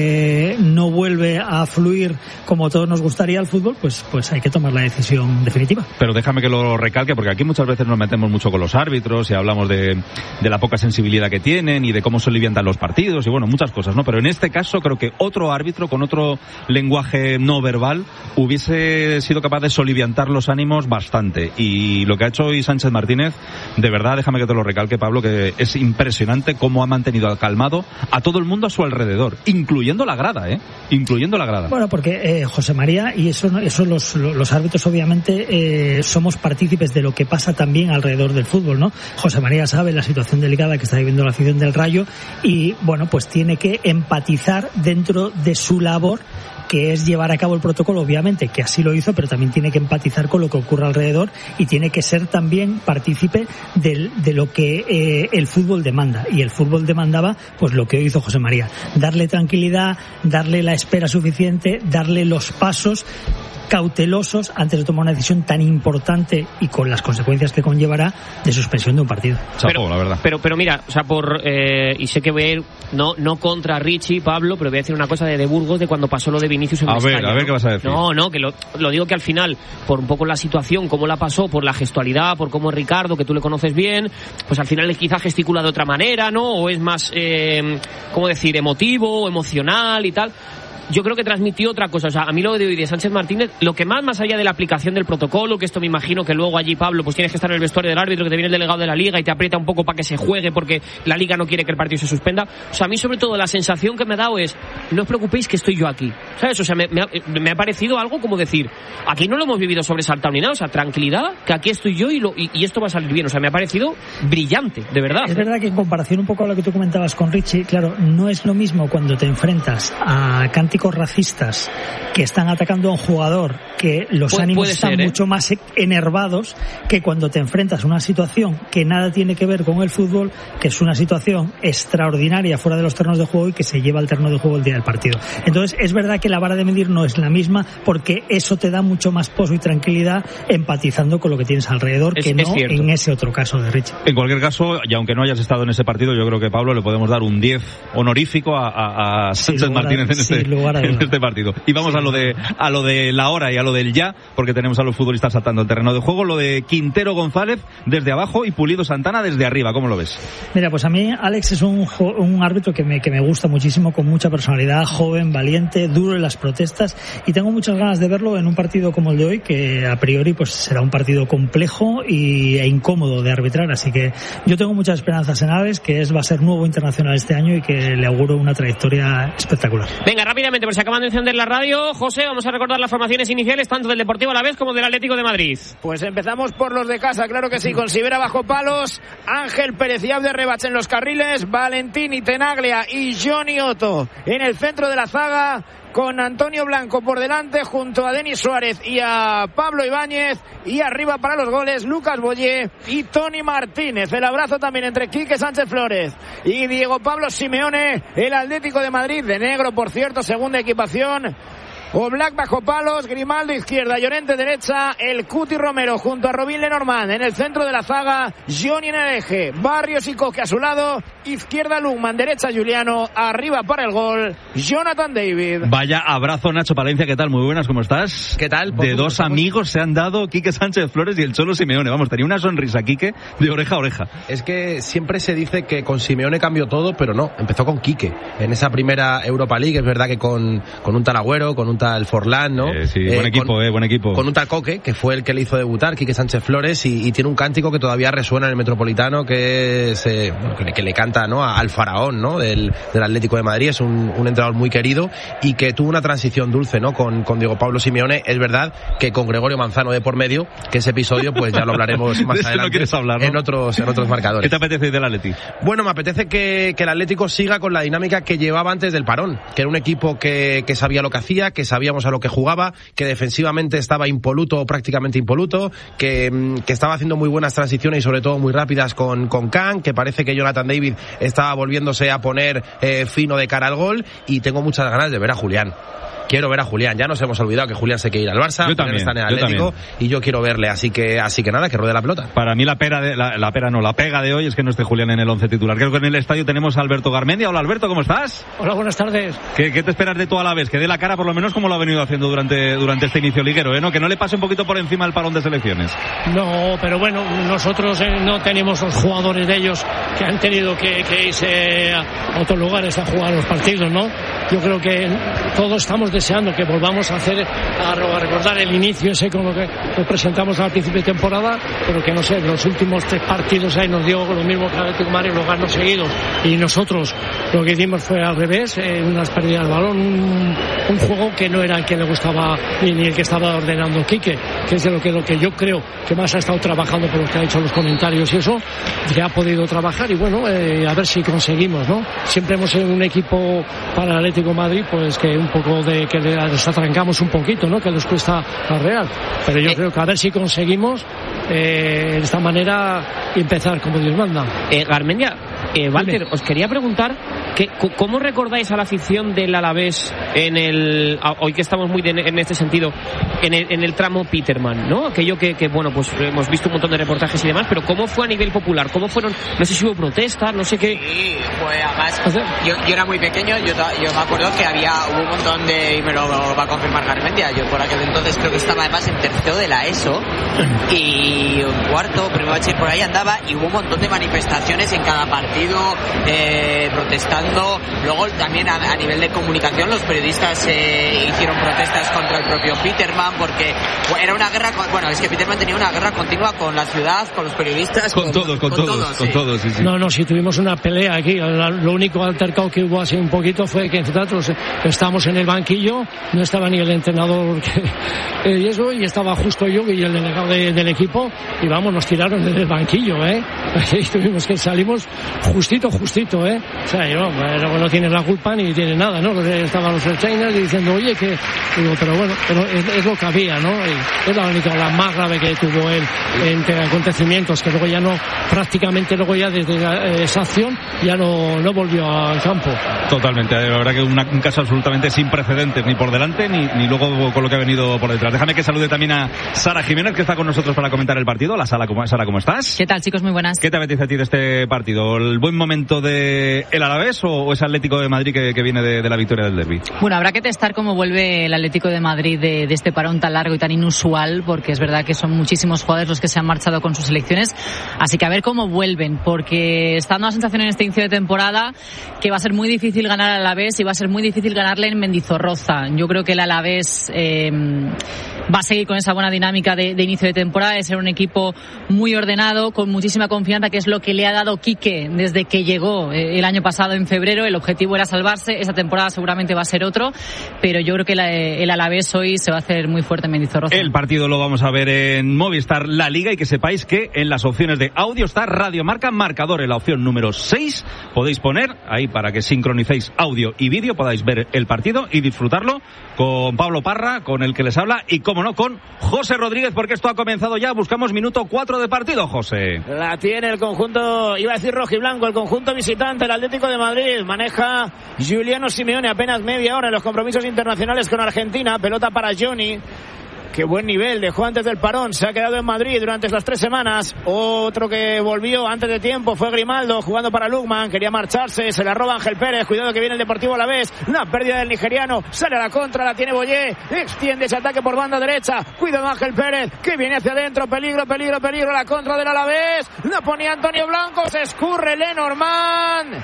S20: vuelve a fluir como todos nos gustaría el fútbol, pues hay que tomar la decisión definitiva.
S8: Pero déjame que lo recalque, porque aquí muchas veces nos metemos mucho con los árbitros y hablamos de la poca sensibilidad que tienen y de cómo soliviantan los partidos y bueno, muchas cosas, ¿no? Pero en este caso creo que otro árbitro con otro lenguaje no verbal hubiese sido capaz de soliviantar los ánimos bastante, y lo que ha hecho hoy Sánchez Martínez, de verdad, déjame que te lo recalque, Pablo, que es impresionante cómo ha mantenido calmado a todo el mundo a su alrededor, incluyendo la grada, incluyendo la grada.
S20: Bueno, porque José María, y eso los árbitros obviamente somos partícipes de lo que pasa también alrededor del fútbol, ¿no? José María sabe la situación delicada que está viviendo la afición del Rayo y, bueno, pues tiene que empatizar dentro de su labor, que es llevar a cabo el protocolo, obviamente, que así lo hizo, pero también tiene que empatizar con lo que ocurre alrededor y tiene que ser también partícipe de lo que el fútbol demanda. Y el fútbol demandaba, pues lo que hizo José María. Darle tranquilidad, darle la espera suficiente, darle los pasos cautelosos antes de tomar una decisión tan importante y con las consecuencias que conllevará de suspensión de un partido.
S8: Chapo, la verdad.
S7: Pero mira, o sea, y sé que voy a ir no contra Richie, Pablo, pero voy a decir una cosa de Burgos, de cuando pasó lo de Vinicius en Mestalla.
S8: A ver qué vas a decir.
S7: No, que lo digo, que al final, por un poco la situación, cómo la pasó, por la gestualidad, por cómo es Ricardo, que tú le conoces bien, pues al final quizá gesticula de otra manera, ¿no? O es más, ¿cómo decir?, emotivo, emocional y tal. Yo creo que transmitió otra cosa. O sea, a mí lo de hoy de Sánchez Martínez, lo que más allá de la aplicación del protocolo, que esto me imagino que luego allí, Pablo, pues tienes que estar en el vestuario del árbitro, que te viene el delegado de la Liga y te aprieta un poco para que se juegue porque la Liga no quiere que el partido se suspenda. O sea, a mí sobre todo la sensación que me ha dado es, no os preocupéis que estoy yo aquí. ¿Sabes? O sea, me ha parecido algo como decir, aquí no lo hemos vivido sobresaltado ni nada. O sea, tranquilidad, que aquí estoy yo y esto va a salir bien. O sea, me ha parecido brillante, de verdad.
S20: Es verdad que en comparación un poco a lo que tú comentabas con Richie, claro, no es lo mismo cuando te enfrentas a cánticos racistas que están atacando a un jugador, que los ánimos están mucho más enervados, que cuando te enfrentas a una situación que nada tiene que ver con el fútbol, que es una situación extraordinaria fuera de los terrenos de juego y que se lleva al terreno de juego el día del partido. Entonces es verdad que la vara de medir no es la misma, porque eso te da mucho más pozo y tranquilidad empatizando con lo que tienes alrededor, que no en ese otro caso de Richie.
S8: En cualquier caso, y aunque no hayas estado en ese partido, yo creo que, Pablo, le podemos dar un 10 honorífico a Sánchez Martínez en este partido. Y vamos a lo de la hora y a lo del ya, porque tenemos a los futbolistas saltando el terreno de juego. Lo de Quintero González desde abajo y Pulido Santana desde arriba, ¿cómo lo ves?
S20: Mira, pues a mí Alex es un árbitro que me gusta muchísimo, con mucha personalidad, joven, valiente, duro en las protestas, y tengo muchas ganas de verlo en un partido como el de hoy, que a priori pues será un partido complejo e incómodo de arbitrar, así que yo tengo muchas esperanzas en Alex, que va a ser nuevo internacional este año y que le auguro una trayectoria espectacular.
S7: Venga, rápidamente, por si acaban de encender la radio, José, vamos a recordar las formaciones iniciales tanto del Deportivo Alavés como del Atlético de Madrid.
S9: Pues empezamos por los de casa, claro que sí, con Sivera bajo palos, Ángel Pérez y Abde Rebach en los carriles, Valentín y Tenaglia y Johnny Otto en el centro de la zaga, con Antonio Blanco por delante junto a Denis Suárez y a Pablo Ibáñez, y arriba para los goles Lucas Boyé y Tony Martínez. El abrazo también entre Quique Sánchez Flores y Diego Pablo Simeone, el Atlético de Madrid, de negro por cierto, segunda equipación. Oblak bajo palos, Grimaldo izquierda, Llorente derecha, el Cuti Romero junto a Robin Lenormand en el centro de la zaga, Johnny en el eje, Barrios y Coque a su lado, izquierda Lugman, derecha Juliano, arriba para el gol Jonathan David.
S8: Vaya abrazo, Nacho Palencia, ¿qué tal? Muy buenas, ¿cómo estás?
S21: ¿Qué tal?
S8: De dos amigos se han dado Quique Sánchez Flores y el Cholo Simeone. Vamos, tenía una sonrisa Quique de oreja a oreja.
S21: Es que siempre se dice que con Simeone cambió todo, pero no, empezó con Quique. En esa primera Europa League, es verdad que con un tal Agüero, con un tal Forlán, ¿no?
S8: Sí, buen equipo.
S21: Con un tal Coque, que fue el que le hizo debutar, Quique Sánchez Flores, y tiene un cántico que todavía resuena en el Metropolitano, que es que le canta, ¿no?, al faraón, ¿no?, del Atlético de Madrid. Es un entrenador muy querido y que tuvo una transición dulce, ¿no?, con Diego Pablo Simeone. Es verdad que con Gregorio Manzano de por medio, que ese episodio pues ya lo hablaremos más adelante.
S8: No quieres hablar, ¿no?
S21: en otros marcadores.
S8: ¿Qué te apetece del Atleti?
S21: Bueno, me apetece que el Atlético siga con la dinámica que llevaba antes del parón, que era un equipo que sabía lo que hacía, que sabíamos a lo que jugaba, que defensivamente estaba impoluto o prácticamente impoluto, que estaba haciendo muy buenas transiciones y sobre todo muy rápidas con Can, que parece que Jonathan David estaba volviéndose a poner fino de cara al gol, y tengo muchas ganas de ver a Julián. quiero ver a Julián. Ya nos hemos olvidado que Julián se quiere ir al Barça,
S8: yo también,
S21: está en el Atlético, y yo quiero verle, así que nada, que ruede la pelota.
S8: Para mí la pega de hoy es que no esté Julián en el 11 titular. Creo que en el estadio tenemos a Alberto Garmendia. Hola Alberto, ¿cómo estás?
S3: Hola, buenas tardes.
S8: ¿Qué te esperas de todo Alavés? Que dé la cara por lo menos como lo ha venido haciendo durante este inicio liguero, ¿no? Que no le pase un poquito por encima el parón de selecciones.
S3: No, pero bueno, nosotros no tenemos los jugadores de ellos que han tenido que irse a otros lugares a jugar los partidos, ¿no? Yo creo que todos estamos deseando que volvamos a recordar el inicio ese con lo que nos presentamos al principio de temporada, pero que no sé, los últimos 3 partidos ahí nos dio lo mismo que Atlético de Madrid, los ganos seguidos, y nosotros lo que hicimos fue al revés, unas pérdidas de balón, un juego que no era el que le gustaba ni el que estaba ordenando Quique, que es de lo que yo creo que más ha estado trabajando por lo que ha hecho los comentarios y eso, que ha podido trabajar, y bueno, a ver si conseguimos, ¿no? Siempre hemos sido un equipo para el Atlético de Madrid, pues que un poco que les atrancamos un poquito, ¿no? Que les cuesta la Real, pero yo creo que a ver si conseguimos de esta manera empezar como Dios manda.
S7: Garmendia, Walter, os quería preguntar ¿cómo recordáis a la afición del Alavés hoy que estamos muy en este sentido, en el tramo Peterman, ¿no? Aquello que bueno, pues hemos visto un montón de reportajes y demás, pero ¿cómo fue a nivel popular? ¿Cómo fueron? No sé si hubo protestas, no sé qué.
S11: Sí, fue además, yo era muy pequeño, yo me acuerdo que hubo un montón y me lo va a confirmar Garmendia, yo por aquel entonces creo que estaba además en tercero de la ESO y en cuarto, primero bachiller por ahí andaba, y hubo un montón de manifestaciones en cada partido, protestando. Luego también a nivel de comunicación los periodistas hicieron protestas contra el propio Peterman, porque era una guerra, es que Peterman tenía una guerra continua con la ciudad, con los periodistas, con todos,
S3: sí. No, si tuvimos una pelea aquí, lo único altercado que hubo así un poquito fue que nosotros estábamos en el banquillo, no estaba ni el entrenador y estaba justo yo y el delegado del equipo, y vamos, nos tiraron desde el banquillo, y tuvimos que salimos justito, o sea, no tiene la culpa ni tiene nada, ¿no? Estaban los trainers diciendo, oye, pero bueno, es lo que había, ¿no? Y es la más grave que tuvo él entre acontecimientos, que luego ya prácticamente desde esa acción ya no volvió al campo.
S8: Totalmente, la verdad que un caso absolutamente sin precedentes, ni por delante ni luego con lo que ha venido por detrás. Déjame que salude también a Sara Jiménez, que está con nosotros para comentar el partido. Hola Sara, ¿cómo estás?
S22: ¿Qué tal, chicos? Muy buenas.
S8: ¿Qué te apetece a ti de este partido? ¿El buen momento de el Alavés o ese Atlético de Madrid que viene de la victoria del derbi?
S22: Bueno, habrá que testar cómo vuelve el Atlético de Madrid de este parón tan largo y tan inusual, porque es verdad que son muchísimos jugadores los que se han marchado con sus selecciones, así que a ver cómo vuelven, porque está dando la sensación en este inicio de temporada que va a ser muy difícil ganar al Alavés y va a ser muy difícil ganarle en Mendizorroza. Yo creo que el Alavés va a seguir con esa buena dinámica de inicio de temporada, de ser un equipo muy ordenado, con muchísima confianza, que es lo que le ha dado Quique desde que llegó el año pasado en febrero. El objetivo era salvarse, esa temporada seguramente va a ser otro, pero yo creo que el Alavés hoy se va a hacer muy fuerte en Mendizorroza.
S8: El partido lo vamos a ver en Movistar La Liga, y que sepáis que en las opciones de audio está Radio Marca Marcador, en la opción número 6 podéis poner ahí para que sincronicéis audio y vídeo, podáis ver el partido y disfrutarlo con Pablo Parra, con el que les habla, y como no, con José Rodríguez, porque esto ha comenzado ya. Buscamos minuto 4 de partido, José.
S9: La tiene el conjunto, iba a decir rojiblanco, el conjunto visitante, el Atlético de Madrid. Maneja Giuliano Simeone apenas media hora en los compromisos internacionales con Argentina. Pelota para Johnny. Qué buen nivel dejó antes del parón, se ha quedado en Madrid durante estas 3 semanas. Otro que volvió antes de tiempo fue Grimaldo, jugando para Lukman, quería marcharse, se la roba Ángel Pérez, cuidado que viene el Deportivo Alavés, la pérdida del nigeriano, sale a la contra, la tiene Boyé, extiende ese ataque por banda derecha, cuidado Ángel Pérez, que viene hacia adentro, peligro, la contra del Alavés, la ponía Antonio Blanco, se escurre Lenormand.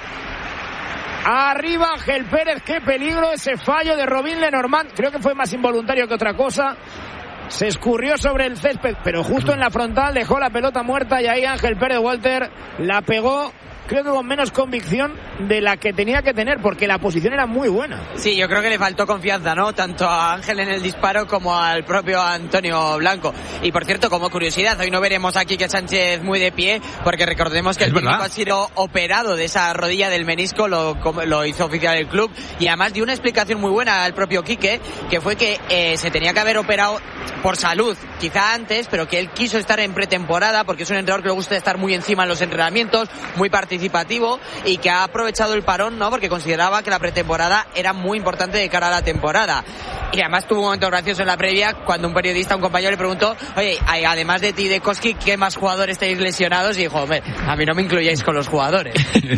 S9: Arriba Ángel Pérez, qué peligro ese fallo de Robin Lenormand, creo que fue más involuntario que otra cosa. Se escurrió sobre el césped, pero justo en la frontal dejó la pelota muerta, y ahí Ángel Pérez Walter la pegó, creo que con menos convicción de la que tenía que tener, porque la posición era muy buena.
S11: Sí, yo creo que le faltó confianza, ¿no? Tanto a Ángel en el disparo como al propio Antonio Blanco. Y por cierto, como curiosidad, hoy no veremos a Quique Sánchez muy de pie, porque recordemos que el técnico ha sido operado de esa rodilla del menisco, lo hizo oficial el club, y además dio una explicación muy buena al propio Quique, que fue que se tenía que haber operado por salud, quizá antes, pero que él quiso estar en pretemporada, porque es un entrenador que le gusta estar muy encima en los entrenamientos, muy participativo, participativo y que ha aprovechado el parón, ¿no? Porque consideraba que la pretemporada era muy importante de cara a la temporada. Y además tuvo un momento gracioso en la previa cuando un periodista, un compañero, le preguntó: oye, además de ti, de Koski, ¿qué más jugadores tenéis lesionados? Y dijo: hombre, a mí no me incluyáis con los jugadores.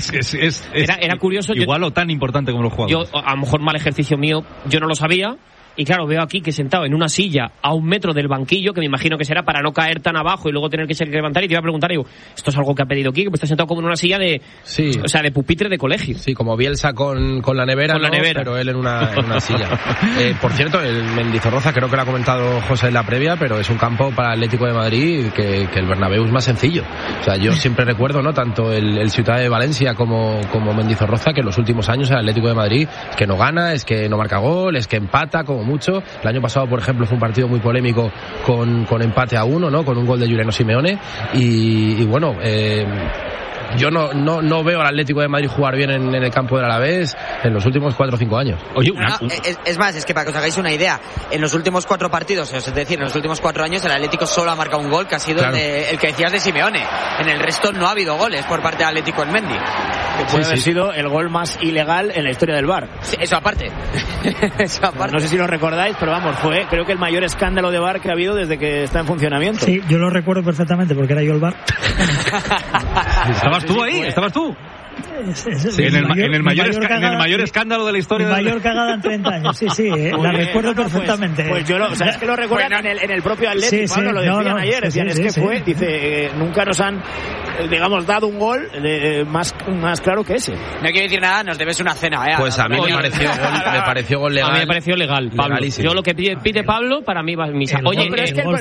S7: Era curioso.
S8: Igual o tan importante como los jugadores.
S7: Yo, a lo mejor mal ejercicio mío, yo no lo sabía. Y claro, veo aquí que sentado en una silla a 1 metro del banquillo, que me imagino que será para no caer tan abajo y luego tener que ser levantar, y te iba a preguntar, digo, ¿esto es algo que ha pedido Quique? Que está sentado como en una silla de, o sea, de pupitre de colegio.
S21: Sí, como Bielsa con la nevera,
S7: con la nevera,
S21: pero él en una silla. Por cierto, el Mendizorroza, creo que lo ha comentado José en la previa, pero es un campo para el Atlético de Madrid que el Bernabéu es más sencillo. O sea, yo siempre recuerdo, ¿no?, tanto el Ciudad de Valencia como Mendizorroza, que en los últimos años el Atlético de Madrid es que no gana, es que no marca gol, es que empata como mucho. El año pasado, por ejemplo, fue un partido muy polémico con empate a 1, ¿no?, con un gol de Juliano Simeone, y bueno, yo no veo al Atlético de Madrid jugar bien en el campo del Alavés en los últimos 4 o 5 años.
S11: Oye, es más, es que para que os hagáis una idea, en los últimos 4 partidos, es decir, en los últimos 4 años, el Atlético solo ha marcado un gol, que ha sido el que decías de Simeone. En el resto no ha habido goles por parte del Atlético en Mendy.
S9: Que puede haber sido el gol más ilegal en la historia del VAR.
S11: Sí, eso aparte.
S9: No sé si lo recordáis, pero vamos, fue creo que el mayor escándalo de VAR que ha habido desde que está en funcionamiento.
S20: Sí, yo lo recuerdo perfectamente porque era yo el VAR.
S8: ¿Estabas tú ahí? ¿Estabas tú? Sí, en el mayor escándalo de la historia.
S20: Mi mayor cagada en 30 años, sí, la recuerdo perfectamente.
S9: Pues yo es que lo recuerdan en el propio Atlético, Pablo, lo decían ayer, decían, es que fue, dice, nunca nos han, digamos, dado un gol más claro que ese.
S11: No quiero decir nada, nos debes una cena,
S21: Pues a mí me pareció gol legal.
S7: A mí me pareció legal, Pablo. Yo lo que pide Pablo, para mí va en misa. Oye,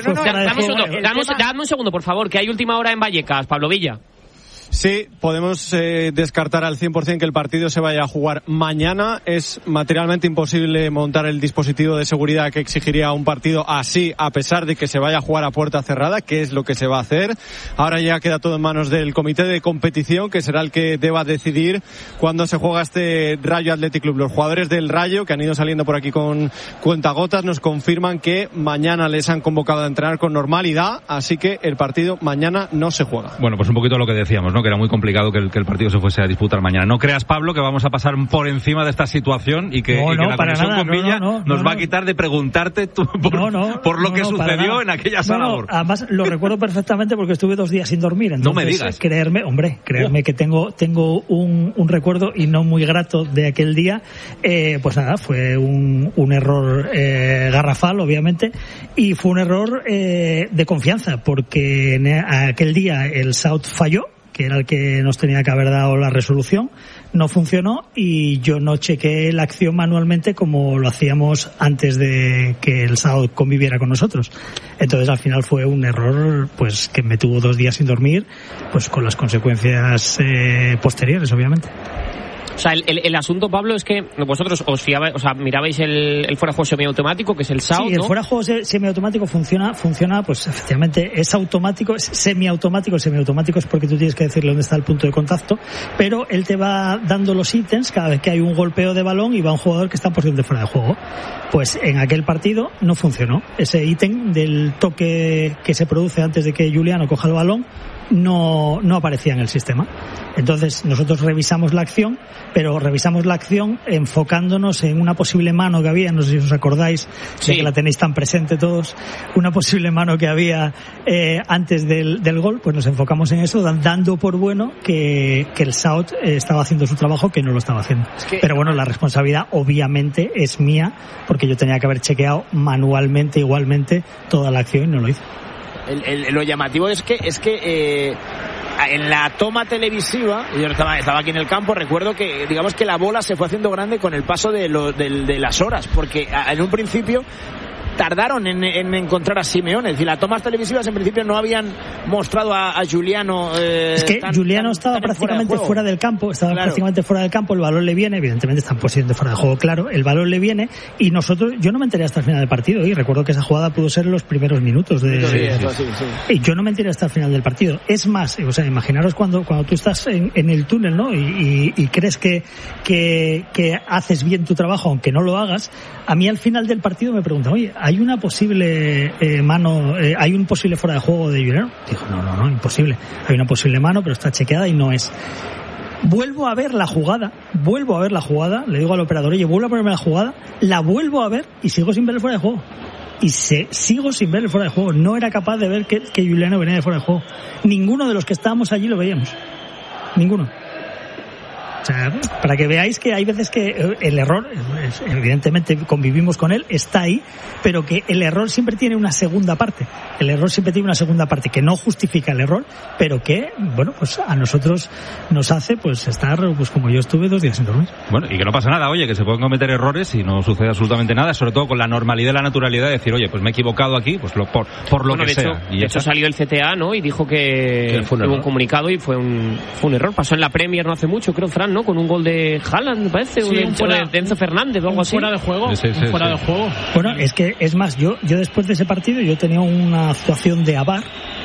S7: dame un segundo, por favor, que hay última hora en Vallecas, Pablo Villa.
S1: Sí, podemos descartar al 100% que el partido se vaya a jugar mañana. Es materialmente imposible montar el dispositivo de seguridad que exigiría un partido así, a pesar de que se vaya a jugar a puerta cerrada, que es lo que se va a hacer. Ahora ya queda todo en manos del comité de competición, que será el que deba decidir cuándo se juega este Rayo Athletic Club. Los jugadores del Rayo, que han ido saliendo por aquí con cuentagotas, nos confirman que mañana les han convocado a entrenar con normalidad, así que el partido mañana no se juega.
S8: Bueno, pues un poquito lo que decíamos, ¿no?, que era muy complicado que el partido se fuese a disputar mañana. No creas, Pablo, que vamos a pasar por encima de esta situación y que la conexión con Villa nos va a quitar de preguntarte por lo que sucedió en aquella sala.
S20: Además, lo recuerdo perfectamente porque estuve 2 días sin dormir. Entonces,
S8: no me digas.
S20: Creerme que tengo un recuerdo y no muy grato de aquel día. Pues nada, fue un error garrafal, obviamente, y fue un error de confianza, porque en aquel día el South falló, que era el que nos tenía que haber dado la resolución, no funcionó y yo no chequeé la acción manualmente como lo hacíamos antes de que el South conviviera con nosotros. Entonces al final fue un error pues que me tuvo 2 días sin dormir, pues con las consecuencias posteriores, obviamente.
S7: O sea, el asunto, Pablo, es que vosotros os fiabais, o sea, mirabais el fuera de juego semiautomático, que es el SAO,
S20: Sí, el fuera de juego semiautomático funciona, pues efectivamente es automático, es semiautomático es porque tú tienes que decirle dónde está el punto de contacto, pero él te va dando los ítems cada vez que hay un golpeo de balón y va un jugador que está en posición de fuera de juego. Pues en aquel partido no funcionó. Ese ítem del toque que se produce antes de que Juliano coja el balón no aparecía en el sistema. Entonces nosotros revisamos la acción, pero revisamos la acción enfocándonos en una posible mano que había, no sé si os acordáis, de que la tenéis tan presente todos, una posible mano que había antes del gol, pues nos enfocamos en eso, dando por bueno que el South estaba haciendo su trabajo, que no lo estaba haciendo. Pero bueno, la responsabilidad obviamente es mía, porque yo tenía que haber chequeado manualmente igualmente toda la acción y no lo hice.
S9: Lo llamativo es que en la toma televisiva, yo estaba aquí en el campo, recuerdo que digamos que la bola se fue haciendo grande con el paso de las horas, porque en un principio tardaron en encontrar a Simeone. Es decir, las tomas televisivas en principio no habían mostrado a Juliano.
S20: Es que Juliano estaba prácticamente fuera del campo, prácticamente fuera del campo, el balón le viene, evidentemente está en posición de fuera de juego, claro, el balón le viene y yo no me enteré hasta el final del partido y recuerdo que esa jugada pudo ser en los primeros minutos y yo no me enteré hasta el final del partido. Es más, o sea, imaginaros cuando tú estás en el túnel, ¿no? Y crees que haces bien tu trabajo aunque no lo hagas. A mí al final del partido me preguntan, oye, ¿hay una posible mano, hay un posible fuera de juego de Juliano? Dijo, no, imposible. Hay una posible mano, pero está chequeada y no es. vuelvo a ver la jugada, le digo al operador, oye, vuelvo a ponerme la jugada, la vuelvo a ver y sigo sin ver el fuera de juego. Sigo sin ver el fuera de juego. No era capaz de ver que Giuliano venía de fuera de juego. Ninguno de los que estábamos allí lo veíamos. Ninguno. O sea, para que veáis que hay veces que el error, evidentemente convivimos con él, está ahí, pero que el error siempre tiene una segunda parte. El error siempre tiene una segunda parte que no justifica el error, pero que, bueno, pues a nosotros nos hace pues estar, pues como yo estuve 2 días sin dormir.
S8: Bueno, y que no pasa nada, oye, que se pueden cometer errores y no sucede absolutamente nada, sobre todo con la normalidad y la naturalidad de decir, oye, pues me he equivocado aquí, pues por lo que sea.
S7: De hecho salió el CTA, ¿no? Y dijo que hubo un comunicado y fue un error. Pasó en la Premier no hace mucho, creo, Fran, ¿no? Con un gol de Haaland, me parece,
S13: sí,
S7: de Enzo Fernández o algo así.
S13: Fuera de juego. Fuera de juego.
S20: Bueno, es que, es más, yo después de ese partido, yo tenía una actuación de AVAR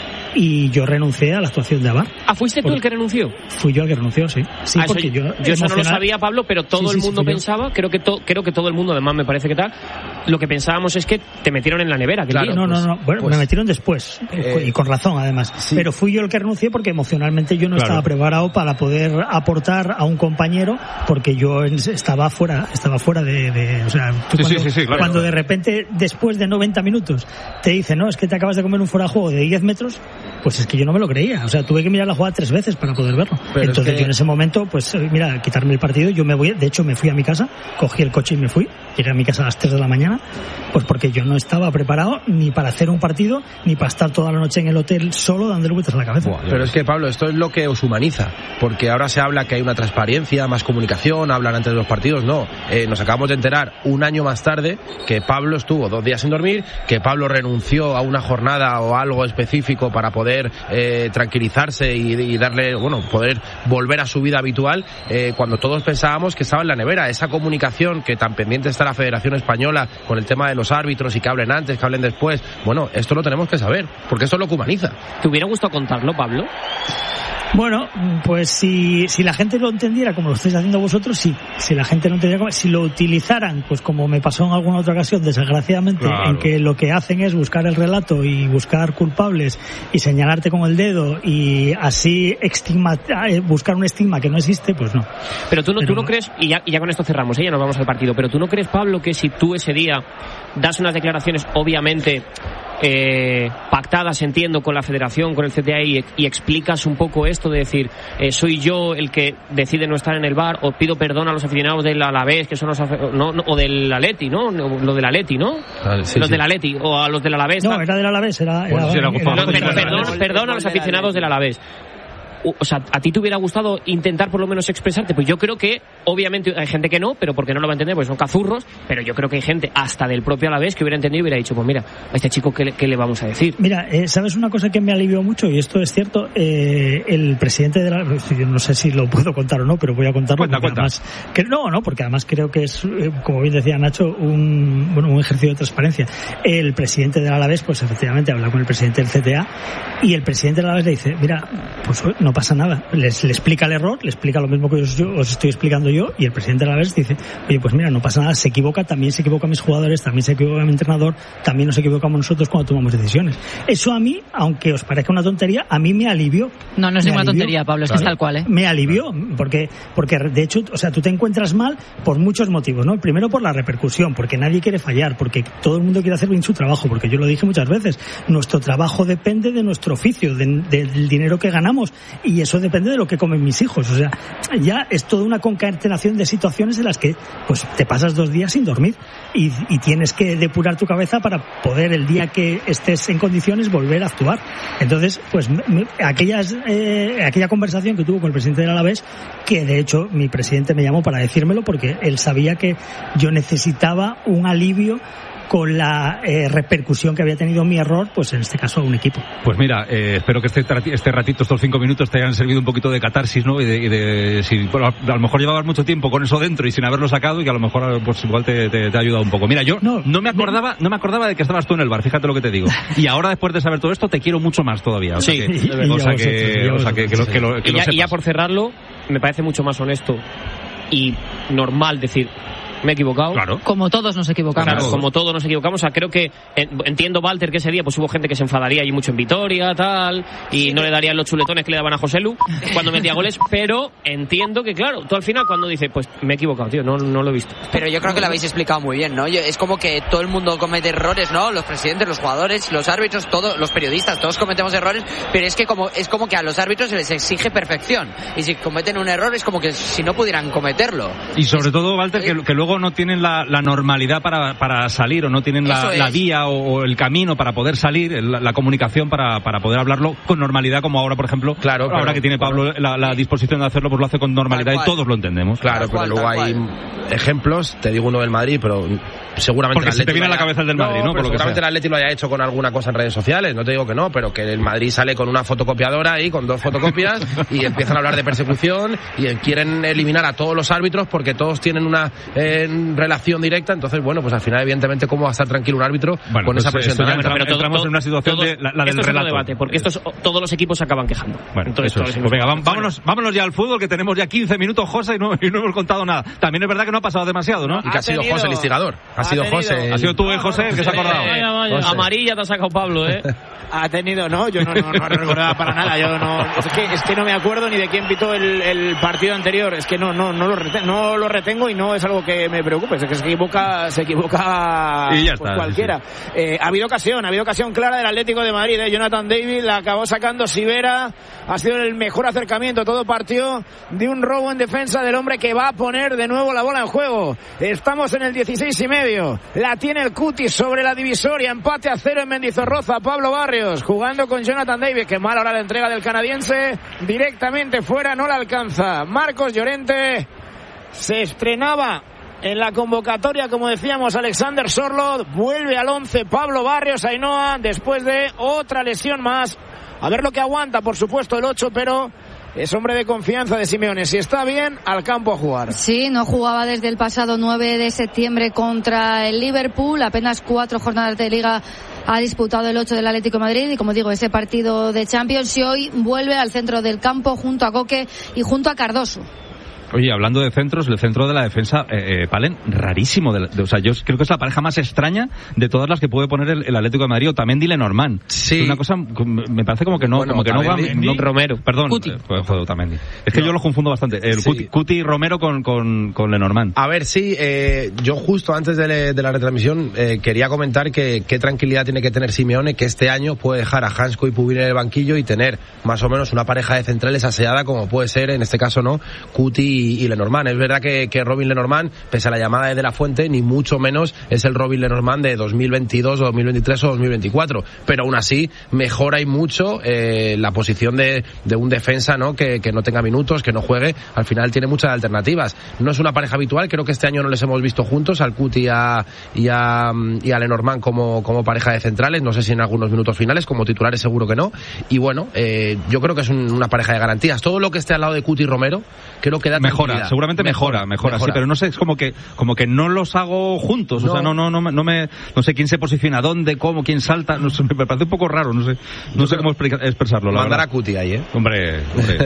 S20: y yo renuncié a la actuación de AVAR.
S7: ¿Fuiste tú el que renunció?
S20: Fui yo el que renunció, sí. Sí, porque yo
S7: eso no lo sabía, Pablo, pero todo el mundo pensaba, creo que todo el mundo, además me parece que tal, lo que pensábamos es que te metieron en la nevera.
S20: Claro, no. Bueno, me metieron después, y con razón además. Sí. Pero fui yo el que renuncié porque emocionalmente yo no estaba preparado para poder aportar a un compañero, porque yo estaba fuera de o sea, cuando de repente, después de 90 minutos, te dicen, no, es que te acabas de comer un fuera de juego de 10 metros, pues es que yo no me lo creía. O sea, tuve que mirar la jugada 3 veces para poder verlo. Pero entonces yo en ese momento, pues mira, quitarme el partido, yo me voy, de hecho me fui a mi casa, cogí el coche y me fui, llegué a mi casa a las 3 de la mañana, pues porque yo no estaba preparado ni para hacer un partido, ni para estar toda la noche en el hotel solo dándole vueltas a la cabeza.
S21: Pero es que, Pablo, esto es lo que os humaniza, porque ahora se habla que hay una transparencia, más comunicación, hablan antes de los partidos, no. Nos acabamos de enterar un año más tarde que Pablo estuvo 2 días sin dormir, que Pablo renunció a una jornada o algo específico para poder tranquilizarse y darle, bueno, poder volver a su vida habitual, cuando todos pensábamos que estaba en la nevera. Esa comunicación que tan pendiente está la Federación Española con el tema de los árbitros y que hablen antes, que hablen después, bueno, esto lo tenemos que saber, porque eso es lo que humaniza.
S7: ¿Te hubiera gustado contarlo, Pablo?
S20: Bueno, pues si la gente lo entendiera como lo estáis haciendo vosotros, sí. Si la gente no entendiera, si lo utilizaran, pues como me pasó en alguna otra ocasión, desgraciadamente, en que lo que hacen es buscar el relato y buscar culpables y señalarte con el dedo y así buscar un estigma que no existe, pues no.
S7: Pero tú no crees, y ya con esto cerramos, ya nos vamos al partido, pero tú no crees, Pablo, que si tú ese día das unas declaraciones, obviamente pactadas, entiendo, con la Federación, con el CTA y explicas un poco esto de decir, soy yo el que decide no estar en el bar, o pido perdón a los aficionados del Alavés, que son los o del Atleti, ¿no? Lo del Atleti, ¿no? Sí, del Atleti, o a los del Alavés.
S20: No, era del Alavés,
S7: perdón a los aficionados del Alavés. O sea, ¿a ti te hubiera gustado intentar por lo menos expresarte? Pues yo creo que, obviamente, hay gente que no, pero porque no lo va a entender, porque son cazurros, pero yo creo que hay gente, hasta del propio Alavés, que hubiera entendido y hubiera dicho, pues mira, a este chico, ¿qué le vamos a decir?
S20: Mira, ¿sabes una cosa que me alivió mucho? Y esto es cierto, el presidente de la... Yo no sé si lo puedo contar o no, pero voy a contarlo.
S8: Cuenta.
S20: Además, porque además creo que es, como bien decía Nacho, un ejercicio de transparencia. El presidente del Alavés, pues efectivamente, habla con el presidente del CTA, y el presidente del Alavés le dice, mira, pues no pasa nada, le explica el error, le explica lo mismo que os estoy explicando yo, y el presidente de la vez dice, oye, pues mira, no pasa nada, se equivoca, también se equivocan mis jugadores, también se equivoca mi entrenador, también nos equivocamos nosotros cuando tomamos decisiones. Eso a mí, aunque os parezca una tontería, a mí me alivió.
S22: No es ninguna tontería, Pablo, es que es tal cual,
S20: Me alivió, porque de hecho, o sea, tú te encuentras mal por muchos motivos, ¿no? Primero por la repercusión, porque nadie quiere fallar, porque todo el mundo quiere hacer bien su trabajo, porque yo lo dije muchas veces, nuestro trabajo depende de nuestro oficio, del dinero que ganamos, y eso depende de lo que comen mis hijos. O sea, ya es toda una concatenación de situaciones en las que pues te pasas 2 días sin dormir y tienes que depurar tu cabeza para poder el día que estés en condiciones volver a actuar. Entonces, pues aquella conversación que tuvo con el presidente del Alavés, que de hecho mi presidente me llamó para decírmelo porque él sabía que yo necesitaba un alivio con la repercusión que había tenido mi error, pues en este caso a un equipo.
S8: Pues mira, espero que este ratito, estos 5 minutos te hayan servido un poquito de catarsis, ¿no? Y de si, bueno, a lo mejor llevabas mucho tiempo con eso dentro y sin haberlo sacado, y que a lo mejor pues igual te ha ayudado un poco. Mira, yo no me acordaba de que estabas tú en el bar, fíjate lo que te digo. Y ahora, después de saber todo esto, te quiero mucho más todavía.
S7: Sí.
S8: Y
S7: ya por cerrarlo, me parece mucho más honesto y normal decir, me he equivocado.
S8: Claro.
S22: Como todos nos equivocamos.
S7: Claro, como todos nos equivocamos. O sea, creo que entiendo, Walter, que ese día pues hubo gente que se enfadaría y mucho en Vitoria, tal, y no le darían los chuletones que le daban a Joselu cuando metía goles, pero entiendo que, claro, tú al final cuando dices, pues me he equivocado, tío, no lo he visto.
S11: Pero yo creo que lo habéis explicado muy bien, ¿no? Es como que todo el mundo comete errores, ¿no? Los presidentes, los jugadores, los árbitros, todos, los periodistas, todos cometemos errores, pero es como que a los árbitros se les exige perfección. Y si cometen un error es como que si no pudieran cometerlo.
S8: Y sobre todo, Walter, que luego no tienen la normalidad para salir, o no tienen la vía o el camino para poder salir, la comunicación para poder hablarlo con normalidad, como ahora, por ejemplo, ahora que tiene Pablo la disposición de hacerlo, pues lo hace con normalidad y todos lo entendemos.
S21: Claro, pero luego hay ejemplos, te digo uno del Madrid, pero seguramente
S8: porque se te viene a la cabeza el del Madrid, ¿no? Por lo que
S21: seguramente el Atleti lo haya hecho con alguna cosa en redes sociales, no te digo que no, pero que el Madrid sale con una fotocopiadora ahí, con 2 fotocopias, y empiezan a hablar de persecución y quieren eliminar a todos los árbitros porque todos tienen una relación directa. Entonces, bueno, pues al final, evidentemente, ¿cómo va a estar tranquilo un árbitro con esa presión tan alta?
S8: Pero entramos en una situación de la del relato.
S7: Debate, porque todos los equipos se acaban quejando.
S8: Bueno, entonces, pues venga, vámonos ya al fútbol, que tenemos ya 15 minutos, José, y no hemos contado nada. También es verdad que no ha pasado demasiado, ¿no?
S21: Y que ha sido José el instigador. Ha sido José.
S8: Ha sido tú, José, el que se ha acordado.
S7: Vaya. Amarilla te ha sacado Pablo,
S9: Ha tenido, no, yo no recordaba para nada. Yo no, es que no me acuerdo ni de quién pitó el partido anterior. Es que no lo retengo y no es algo que me preocupe. Es que se equivoca
S8: y ya
S9: pues
S8: está,
S9: cualquiera. Sí. Ha habido ocasión clara del Atlético de Madrid. Jonathan David la acabó sacando Sivera. Ha sido el mejor acercamiento. Todo partió de un robo en defensa del hombre que va a poner de nuevo la bola en juego. Estamos en el 16,5. La tiene el Cutis sobre la divisoria. Empate a 0 en Mendizorroza. Pablo Barrios jugando con Jonathan David. Que mal ahora la entrega del canadiense. Directamente fuera, no la alcanza. Marcos Llorente se estrenaba en la convocatoria, como decíamos, Alexander Sorloth. Vuelve al 11 Pablo Barrios, Ainhoa, después de otra lesión más. A ver lo que aguanta, por supuesto, el 8, pero es hombre de confianza de Simeone. Si está bien, al campo a jugar.
S10: Sí, no jugaba desde el pasado 9 de septiembre contra el Liverpool. Apenas 4 jornadas de Liga ha disputado el 8 del Atlético de Madrid. Y como digo, ese partido de Champions, y hoy vuelve al centro del campo junto a Coque y junto a Cardoso.
S8: Oye, hablando de centros, el centro de la defensa, Palen, rarísimo. O sea, yo creo que es la pareja más extraña de todas las que puede poner el Atlético de Madrid. Otamendi y Lenormand.
S21: Sí.
S8: Es una cosa, me parece como que no,
S21: bueno,
S8: como que no va.
S7: No, Romero.
S8: Perdón. Joder, Otamendi. Es que yo lo confundo bastante. Cuti y Romero con Lenormand.
S21: A ver, sí, yo justo antes de la retransmisión quería comentar que qué tranquilidad tiene que tener Simeone, que este año puede dejar a Hansko y Pubin en el banquillo y tener más o menos una pareja de centrales aseada, como puede ser, en este caso, ¿no? Cuti y Lenormand. Es verdad que Robin Lenormand, pese a la llamada de La Fuente, ni mucho menos es el Robin Lenormand de 2022 o 2023 o 2024, pero aún así mejora y mucho la posición de un defensa, ¿no? Que no tenga minutos, que no juegue. Al final tiene muchas alternativas. No es una pareja habitual, creo que este año no les hemos visto juntos, al Cuti y a Lenormand como pareja de centrales, no sé si en algunos minutos finales, como titulares seguro que no. Y bueno, yo creo que es una pareja de garantías. Todo lo que esté al lado de Cuti y Romero creo que da
S8: mejora, seguramente mejora, sí, pero no sé, es como que no los hago juntos, o sea, no sé quién se posiciona dónde, cómo, quién salta, no sé, me parece un poco raro, no sé cómo expresarlo, la
S21: mandar
S8: verdad.
S21: A Cuti ahí,
S8: Hombre.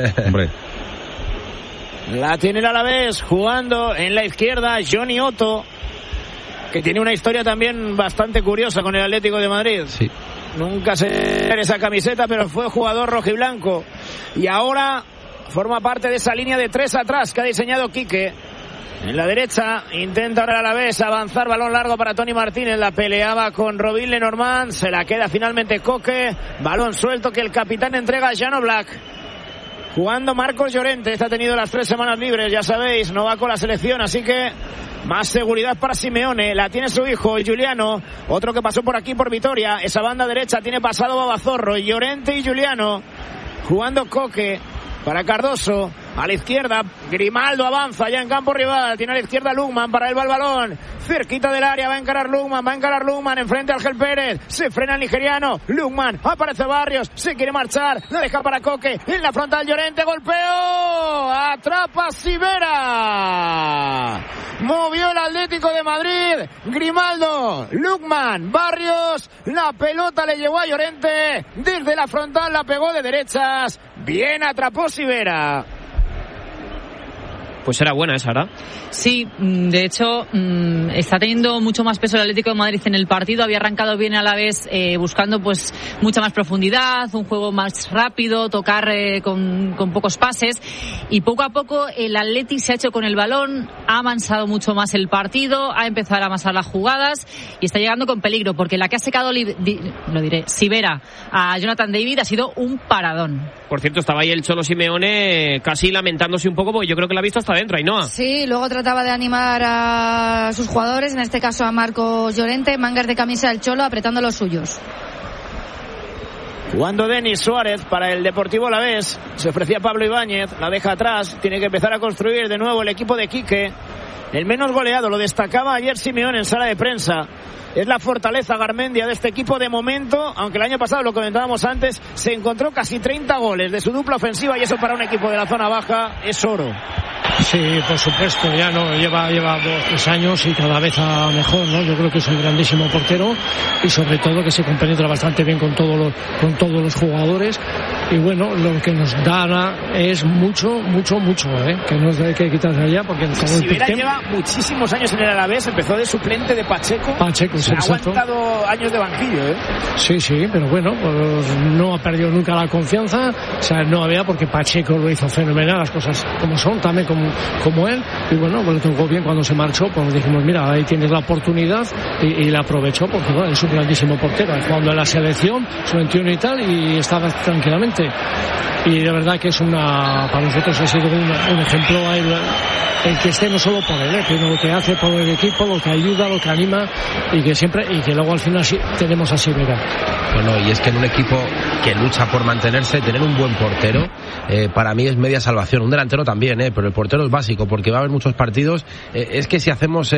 S9: La tiene el Alavés jugando en la izquierda Johnny Otto, que tiene una historia también bastante curiosa con el Atlético de Madrid.
S21: Sí.
S9: Nunca se ve esa camiseta, pero fue jugador rojiblanco y ahora forma parte de esa línea de 3 atrás que ha diseñado Quique. En la derecha intenta ahora a la vez avanzar, balón largo para Tony Martínez, la peleaba con Robin Lenormand, se la queda finalmente Coque, balón suelto que el capitán entrega a Jano Black. Jugando Marcos Llorente, ha tenido las 3 semanas libres, ya sabéis, no va con la selección, así que más seguridad para Simeone. La tiene su hijo Giuliano, otro que pasó por aquí por Vitoria. Esa banda derecha tiene pasado Babazorro, Llorente y Giuliano. Jugando Coque para Cardoso, a la izquierda Grimaldo avanza ya en campo rival, tiene a la izquierda Lugman, para él va el balón, cerquita del área, va a encarar Lugman, enfrente a Ángel Pérez, se frena el nigeriano, Lugman, aparece Barrios, se quiere marchar, la deja para Coque, en la frontal Llorente, golpeo, atrapa Sivera, movió el Atlético de Madrid, Grimaldo, Lugman, Barrios, la pelota le llegó a Llorente, desde la frontal la pegó de derechas, bien atrapó Sivera.
S7: Pues era buena esa, ¿verdad?
S22: Sí, de hecho, está teniendo mucho más peso el Atlético de Madrid en el partido. Había arrancado bien a la vez, buscando pues mucha más profundidad, un juego más rápido, tocar con pocos pases. Y poco a poco el Atleti se ha hecho con el balón, ha amansado mucho más el partido, ha empezado a amasar las jugadas y está llegando con peligro, porque la que ha secado, Sivera a Jonathan David ha sido un paradón.
S7: Por cierto, estaba ahí el Cholo Simeone casi lamentándose un poco, porque yo creo que la ha visto hasta adentro, Ainhoa.
S10: Sí, luego trataba de animar a sus jugadores, en este caso a Marcos Llorente, mangas de camisa del Cholo, apretando los suyos.
S9: Jugando Denis Suárez para el Deportivo Alavés, se ofrecía Pablo Ibáñez, la deja atrás, tiene que empezar a construir de nuevo el equipo de Quique. El menos goleado, lo destacaba ayer Simeone en sala de prensa. Es la fortaleza Garmendia de este equipo de momento, aunque el año pasado, lo comentábamos antes, se encontró casi 30 goles de su dupla ofensiva y eso para un equipo de la zona baja es oro.
S3: Sí, por supuesto, ya no lleva 2-3 años y cada vez a mejor, ¿no? Yo creo que es un grandísimo portero y sobre todo que se compenetra bastante bien con todos los jugadores y bueno, lo que nos da es mucho, que no hay que quitarse allá porque
S9: Sivera lleva muchísimos años en el Alavés, empezó de suplente de Pacheco,
S3: sí,
S9: ha aguantado años de banquillo,
S3: Sí, pero bueno, pues no ha perdido nunca la confianza, o sea, no había, porque Pacheco lo hizo fenomenal, las cosas como son, también como él, y bueno, pues le tocó bien cuando se marchó, pues dijimos, mira, ahí tienes la oportunidad y la aprovechó, porque bueno, es un grandísimo portero, jugando en la selección, su 21 y tal, y estaba tranquilamente, y de verdad que es para nosotros ha sido un ejemplo el que esté no solo por él, sino lo que hace por el equipo, lo que ayuda, lo que anima, y que luego al final sí tenemos a Sivera.
S21: Bueno, y es que en un equipo que lucha por mantenerse, tener un buen portero, para mí es media salvación. Un delantero también, pero el portero es básico, porque va a haber muchos partidos. Es que si hacemos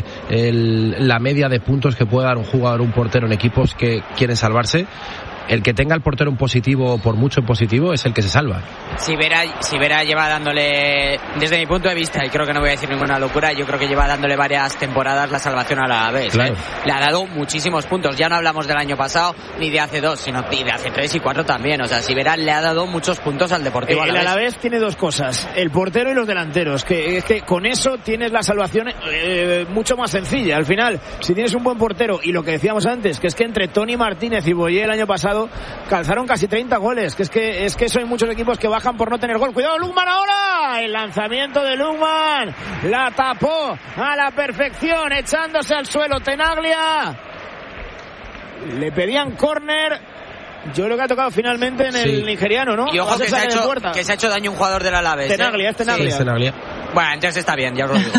S21: la media de puntos que puede dar un jugador, un portero en equipos que quieren salvarse, el que tenga el portero un positivo, por mucho en positivo, es el que se salva.
S11: Sivera lleva dándole, desde mi punto de vista, y creo que no voy a decir ninguna locura, yo creo que lleva dándole varias temporadas la salvación a la vez.
S21: Claro.
S11: Le ha dado muchísimos puntos. Ya no hablamos del año pasado, ni de hace 2, sino de hace 3 y 4 también. O sea, Sivera le ha dado muchos puntos al Deportivo Alavés.
S9: El Alavés tiene dos cosas, el portero y los delanteros, que con eso tienes la salvación mucho más sencilla. Al final, si tienes un buen portero, y lo que decíamos antes, que es que entre Toni Martínez y Boyé el año pasado calzaron casi 30 goles, que es que eso hay muchos equipos que bajan por no tener gol. Cuidado, Lukman ahora, el lanzamiento de Lukman, la tapó a la perfección, echándose al suelo Tenaglia, le pedían córner. Yo creo que ha tocado finalmente en el nigeriano, ¿no?
S11: Y ojo que se ha hecho daño un jugador del Alavés.
S9: Tenaglia,
S21: Sí, Tenaglia.
S11: Bueno, entonces está bien, ya os lo digo.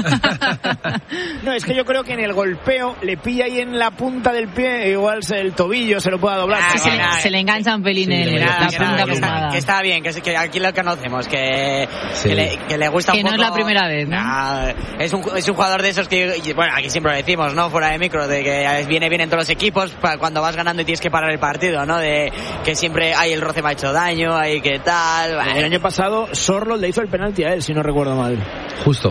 S9: No, es que yo creo que en el golpeo le pilla ahí en la punta del pie, igual el tobillo se lo pueda doblar.
S22: Se le engancha un pelín en la punta.
S11: Que está bien, que aquí lo conocemos, que le gusta un poco.
S22: Que no es la primera vez, ¿no?
S11: Es un jugador de esos que, bueno, aquí siempre lo decimos, ¿no? Fuera de micro, de que viene bien en todos los equipos cuando vas ganando y tienes que parar el partido, ¿no? De que siempre el roce me ha hecho daño, que tal. Bueno.
S9: El año pasado Sorlo le hizo el penalti a él, si no recuerdo mal.
S21: Justo.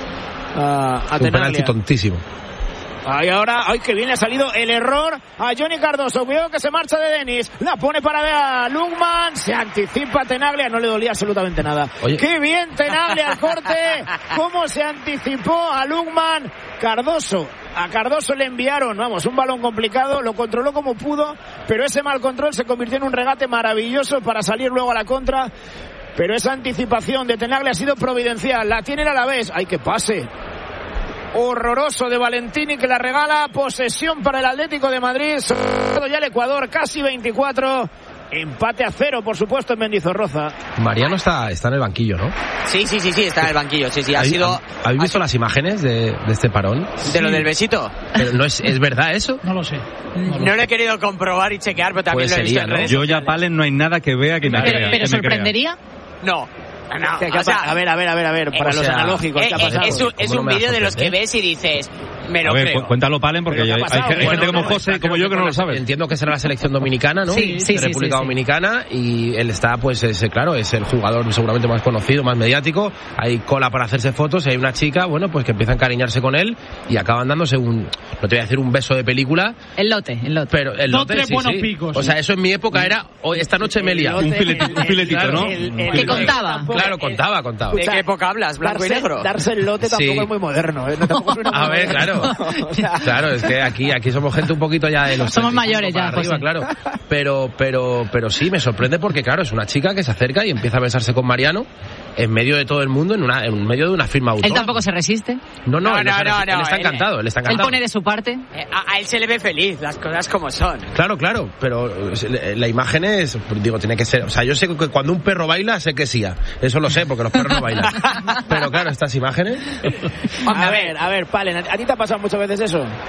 S9: Un
S21: penalti tontísimo.
S9: Ahora, que bien le ha salido el error a Johnny Cardoso. Cuidado que se marcha de Denis. La pone para Lukman. Se anticipa Tenaglia. No le dolía absolutamente nada.
S21: Oye.
S9: ¡Qué bien Tenaglia al corte! ¿Cómo se anticipó a Lukman? Cardoso. A Cardoso le enviaron, un balón complicado. Lo controló como pudo. Pero ese mal control se convirtió en un regate maravilloso para salir luego a la contra. Pero esa anticipación de Tenaglia ha sido providencial. La tiene el Alavés. ¡Ay, que pase! Horroroso de Valentini, que la regala. Posesión para el Atlético de Madrid. Todo ya el Ecuador, casi 24. Empate a 0, por supuesto, en Mendizorroza.
S21: Mariano está en el banquillo, ¿no?
S11: Sí, está en el banquillo. Sí,
S21: ¿Habéis visto las imágenes de este parón?
S11: ¿De lo del besito?
S21: Pero no es verdad eso.
S3: No lo sé.
S11: No lo he querido comprobar y chequear, pero también lo he visto en redes.
S8: Yo ya, Palen, no hay nada que vea que me crea.
S22: ¿Pero sorprendería?
S11: No.
S9: A ver, para los analógicos, ¿qué ha pasado?
S11: Es un vídeo de los que ves y dices, Me lo creo.
S8: Cuéntalo, Palen, porque hay gente como José, como yo, que no lo sabe.
S21: Entiendo que será la selección dominicana, ¿no?
S22: Sí,
S21: de República Dominicana, y él está, pues, claro, es el jugador seguramente más conocido, más mediático. Hay cola para hacerse fotos y hay una chica, bueno, pues que empieza a encariñarse con él y acaban dándose no te voy a decir un beso de película.
S22: El lote.
S21: Pero el lote, sí.
S13: Picos,
S21: o sea, eso en mi época era, esta noche me lia.
S8: Un filetito,
S21: claro,
S8: ¿no?
S22: Que contaba.
S21: Claro, contaba.
S11: ¿De qué época hablas? ¿Blanco y negro?
S9: Darse el lote tampoco es muy moderno, ¿eh?
S21: A ver, claro. Claro, es que aquí somos gente un poquito ya de los...
S22: Somos mayores ya,
S21: arriba,
S22: José.
S21: claro. Pero sí, me sorprende porque, claro, es una chica que se acerca y empieza a besarse con Mariano en medio de todo el mundo, en medio de una firma autógrafa.
S22: Él tampoco se resiste.
S21: No, él está encantado. Él
S22: pone de su parte.
S11: A él se le ve feliz, las cosas como son.
S21: Claro, pero la imagen es, digo, tiene que ser, o sea, yo sé que cuando un perro baila, sé que sí, eso lo sé, porque los perros no bailan. Pero claro, estas imágenes...
S9: A ver, Palen, ¿a ti te ha pasado muchas veces eso?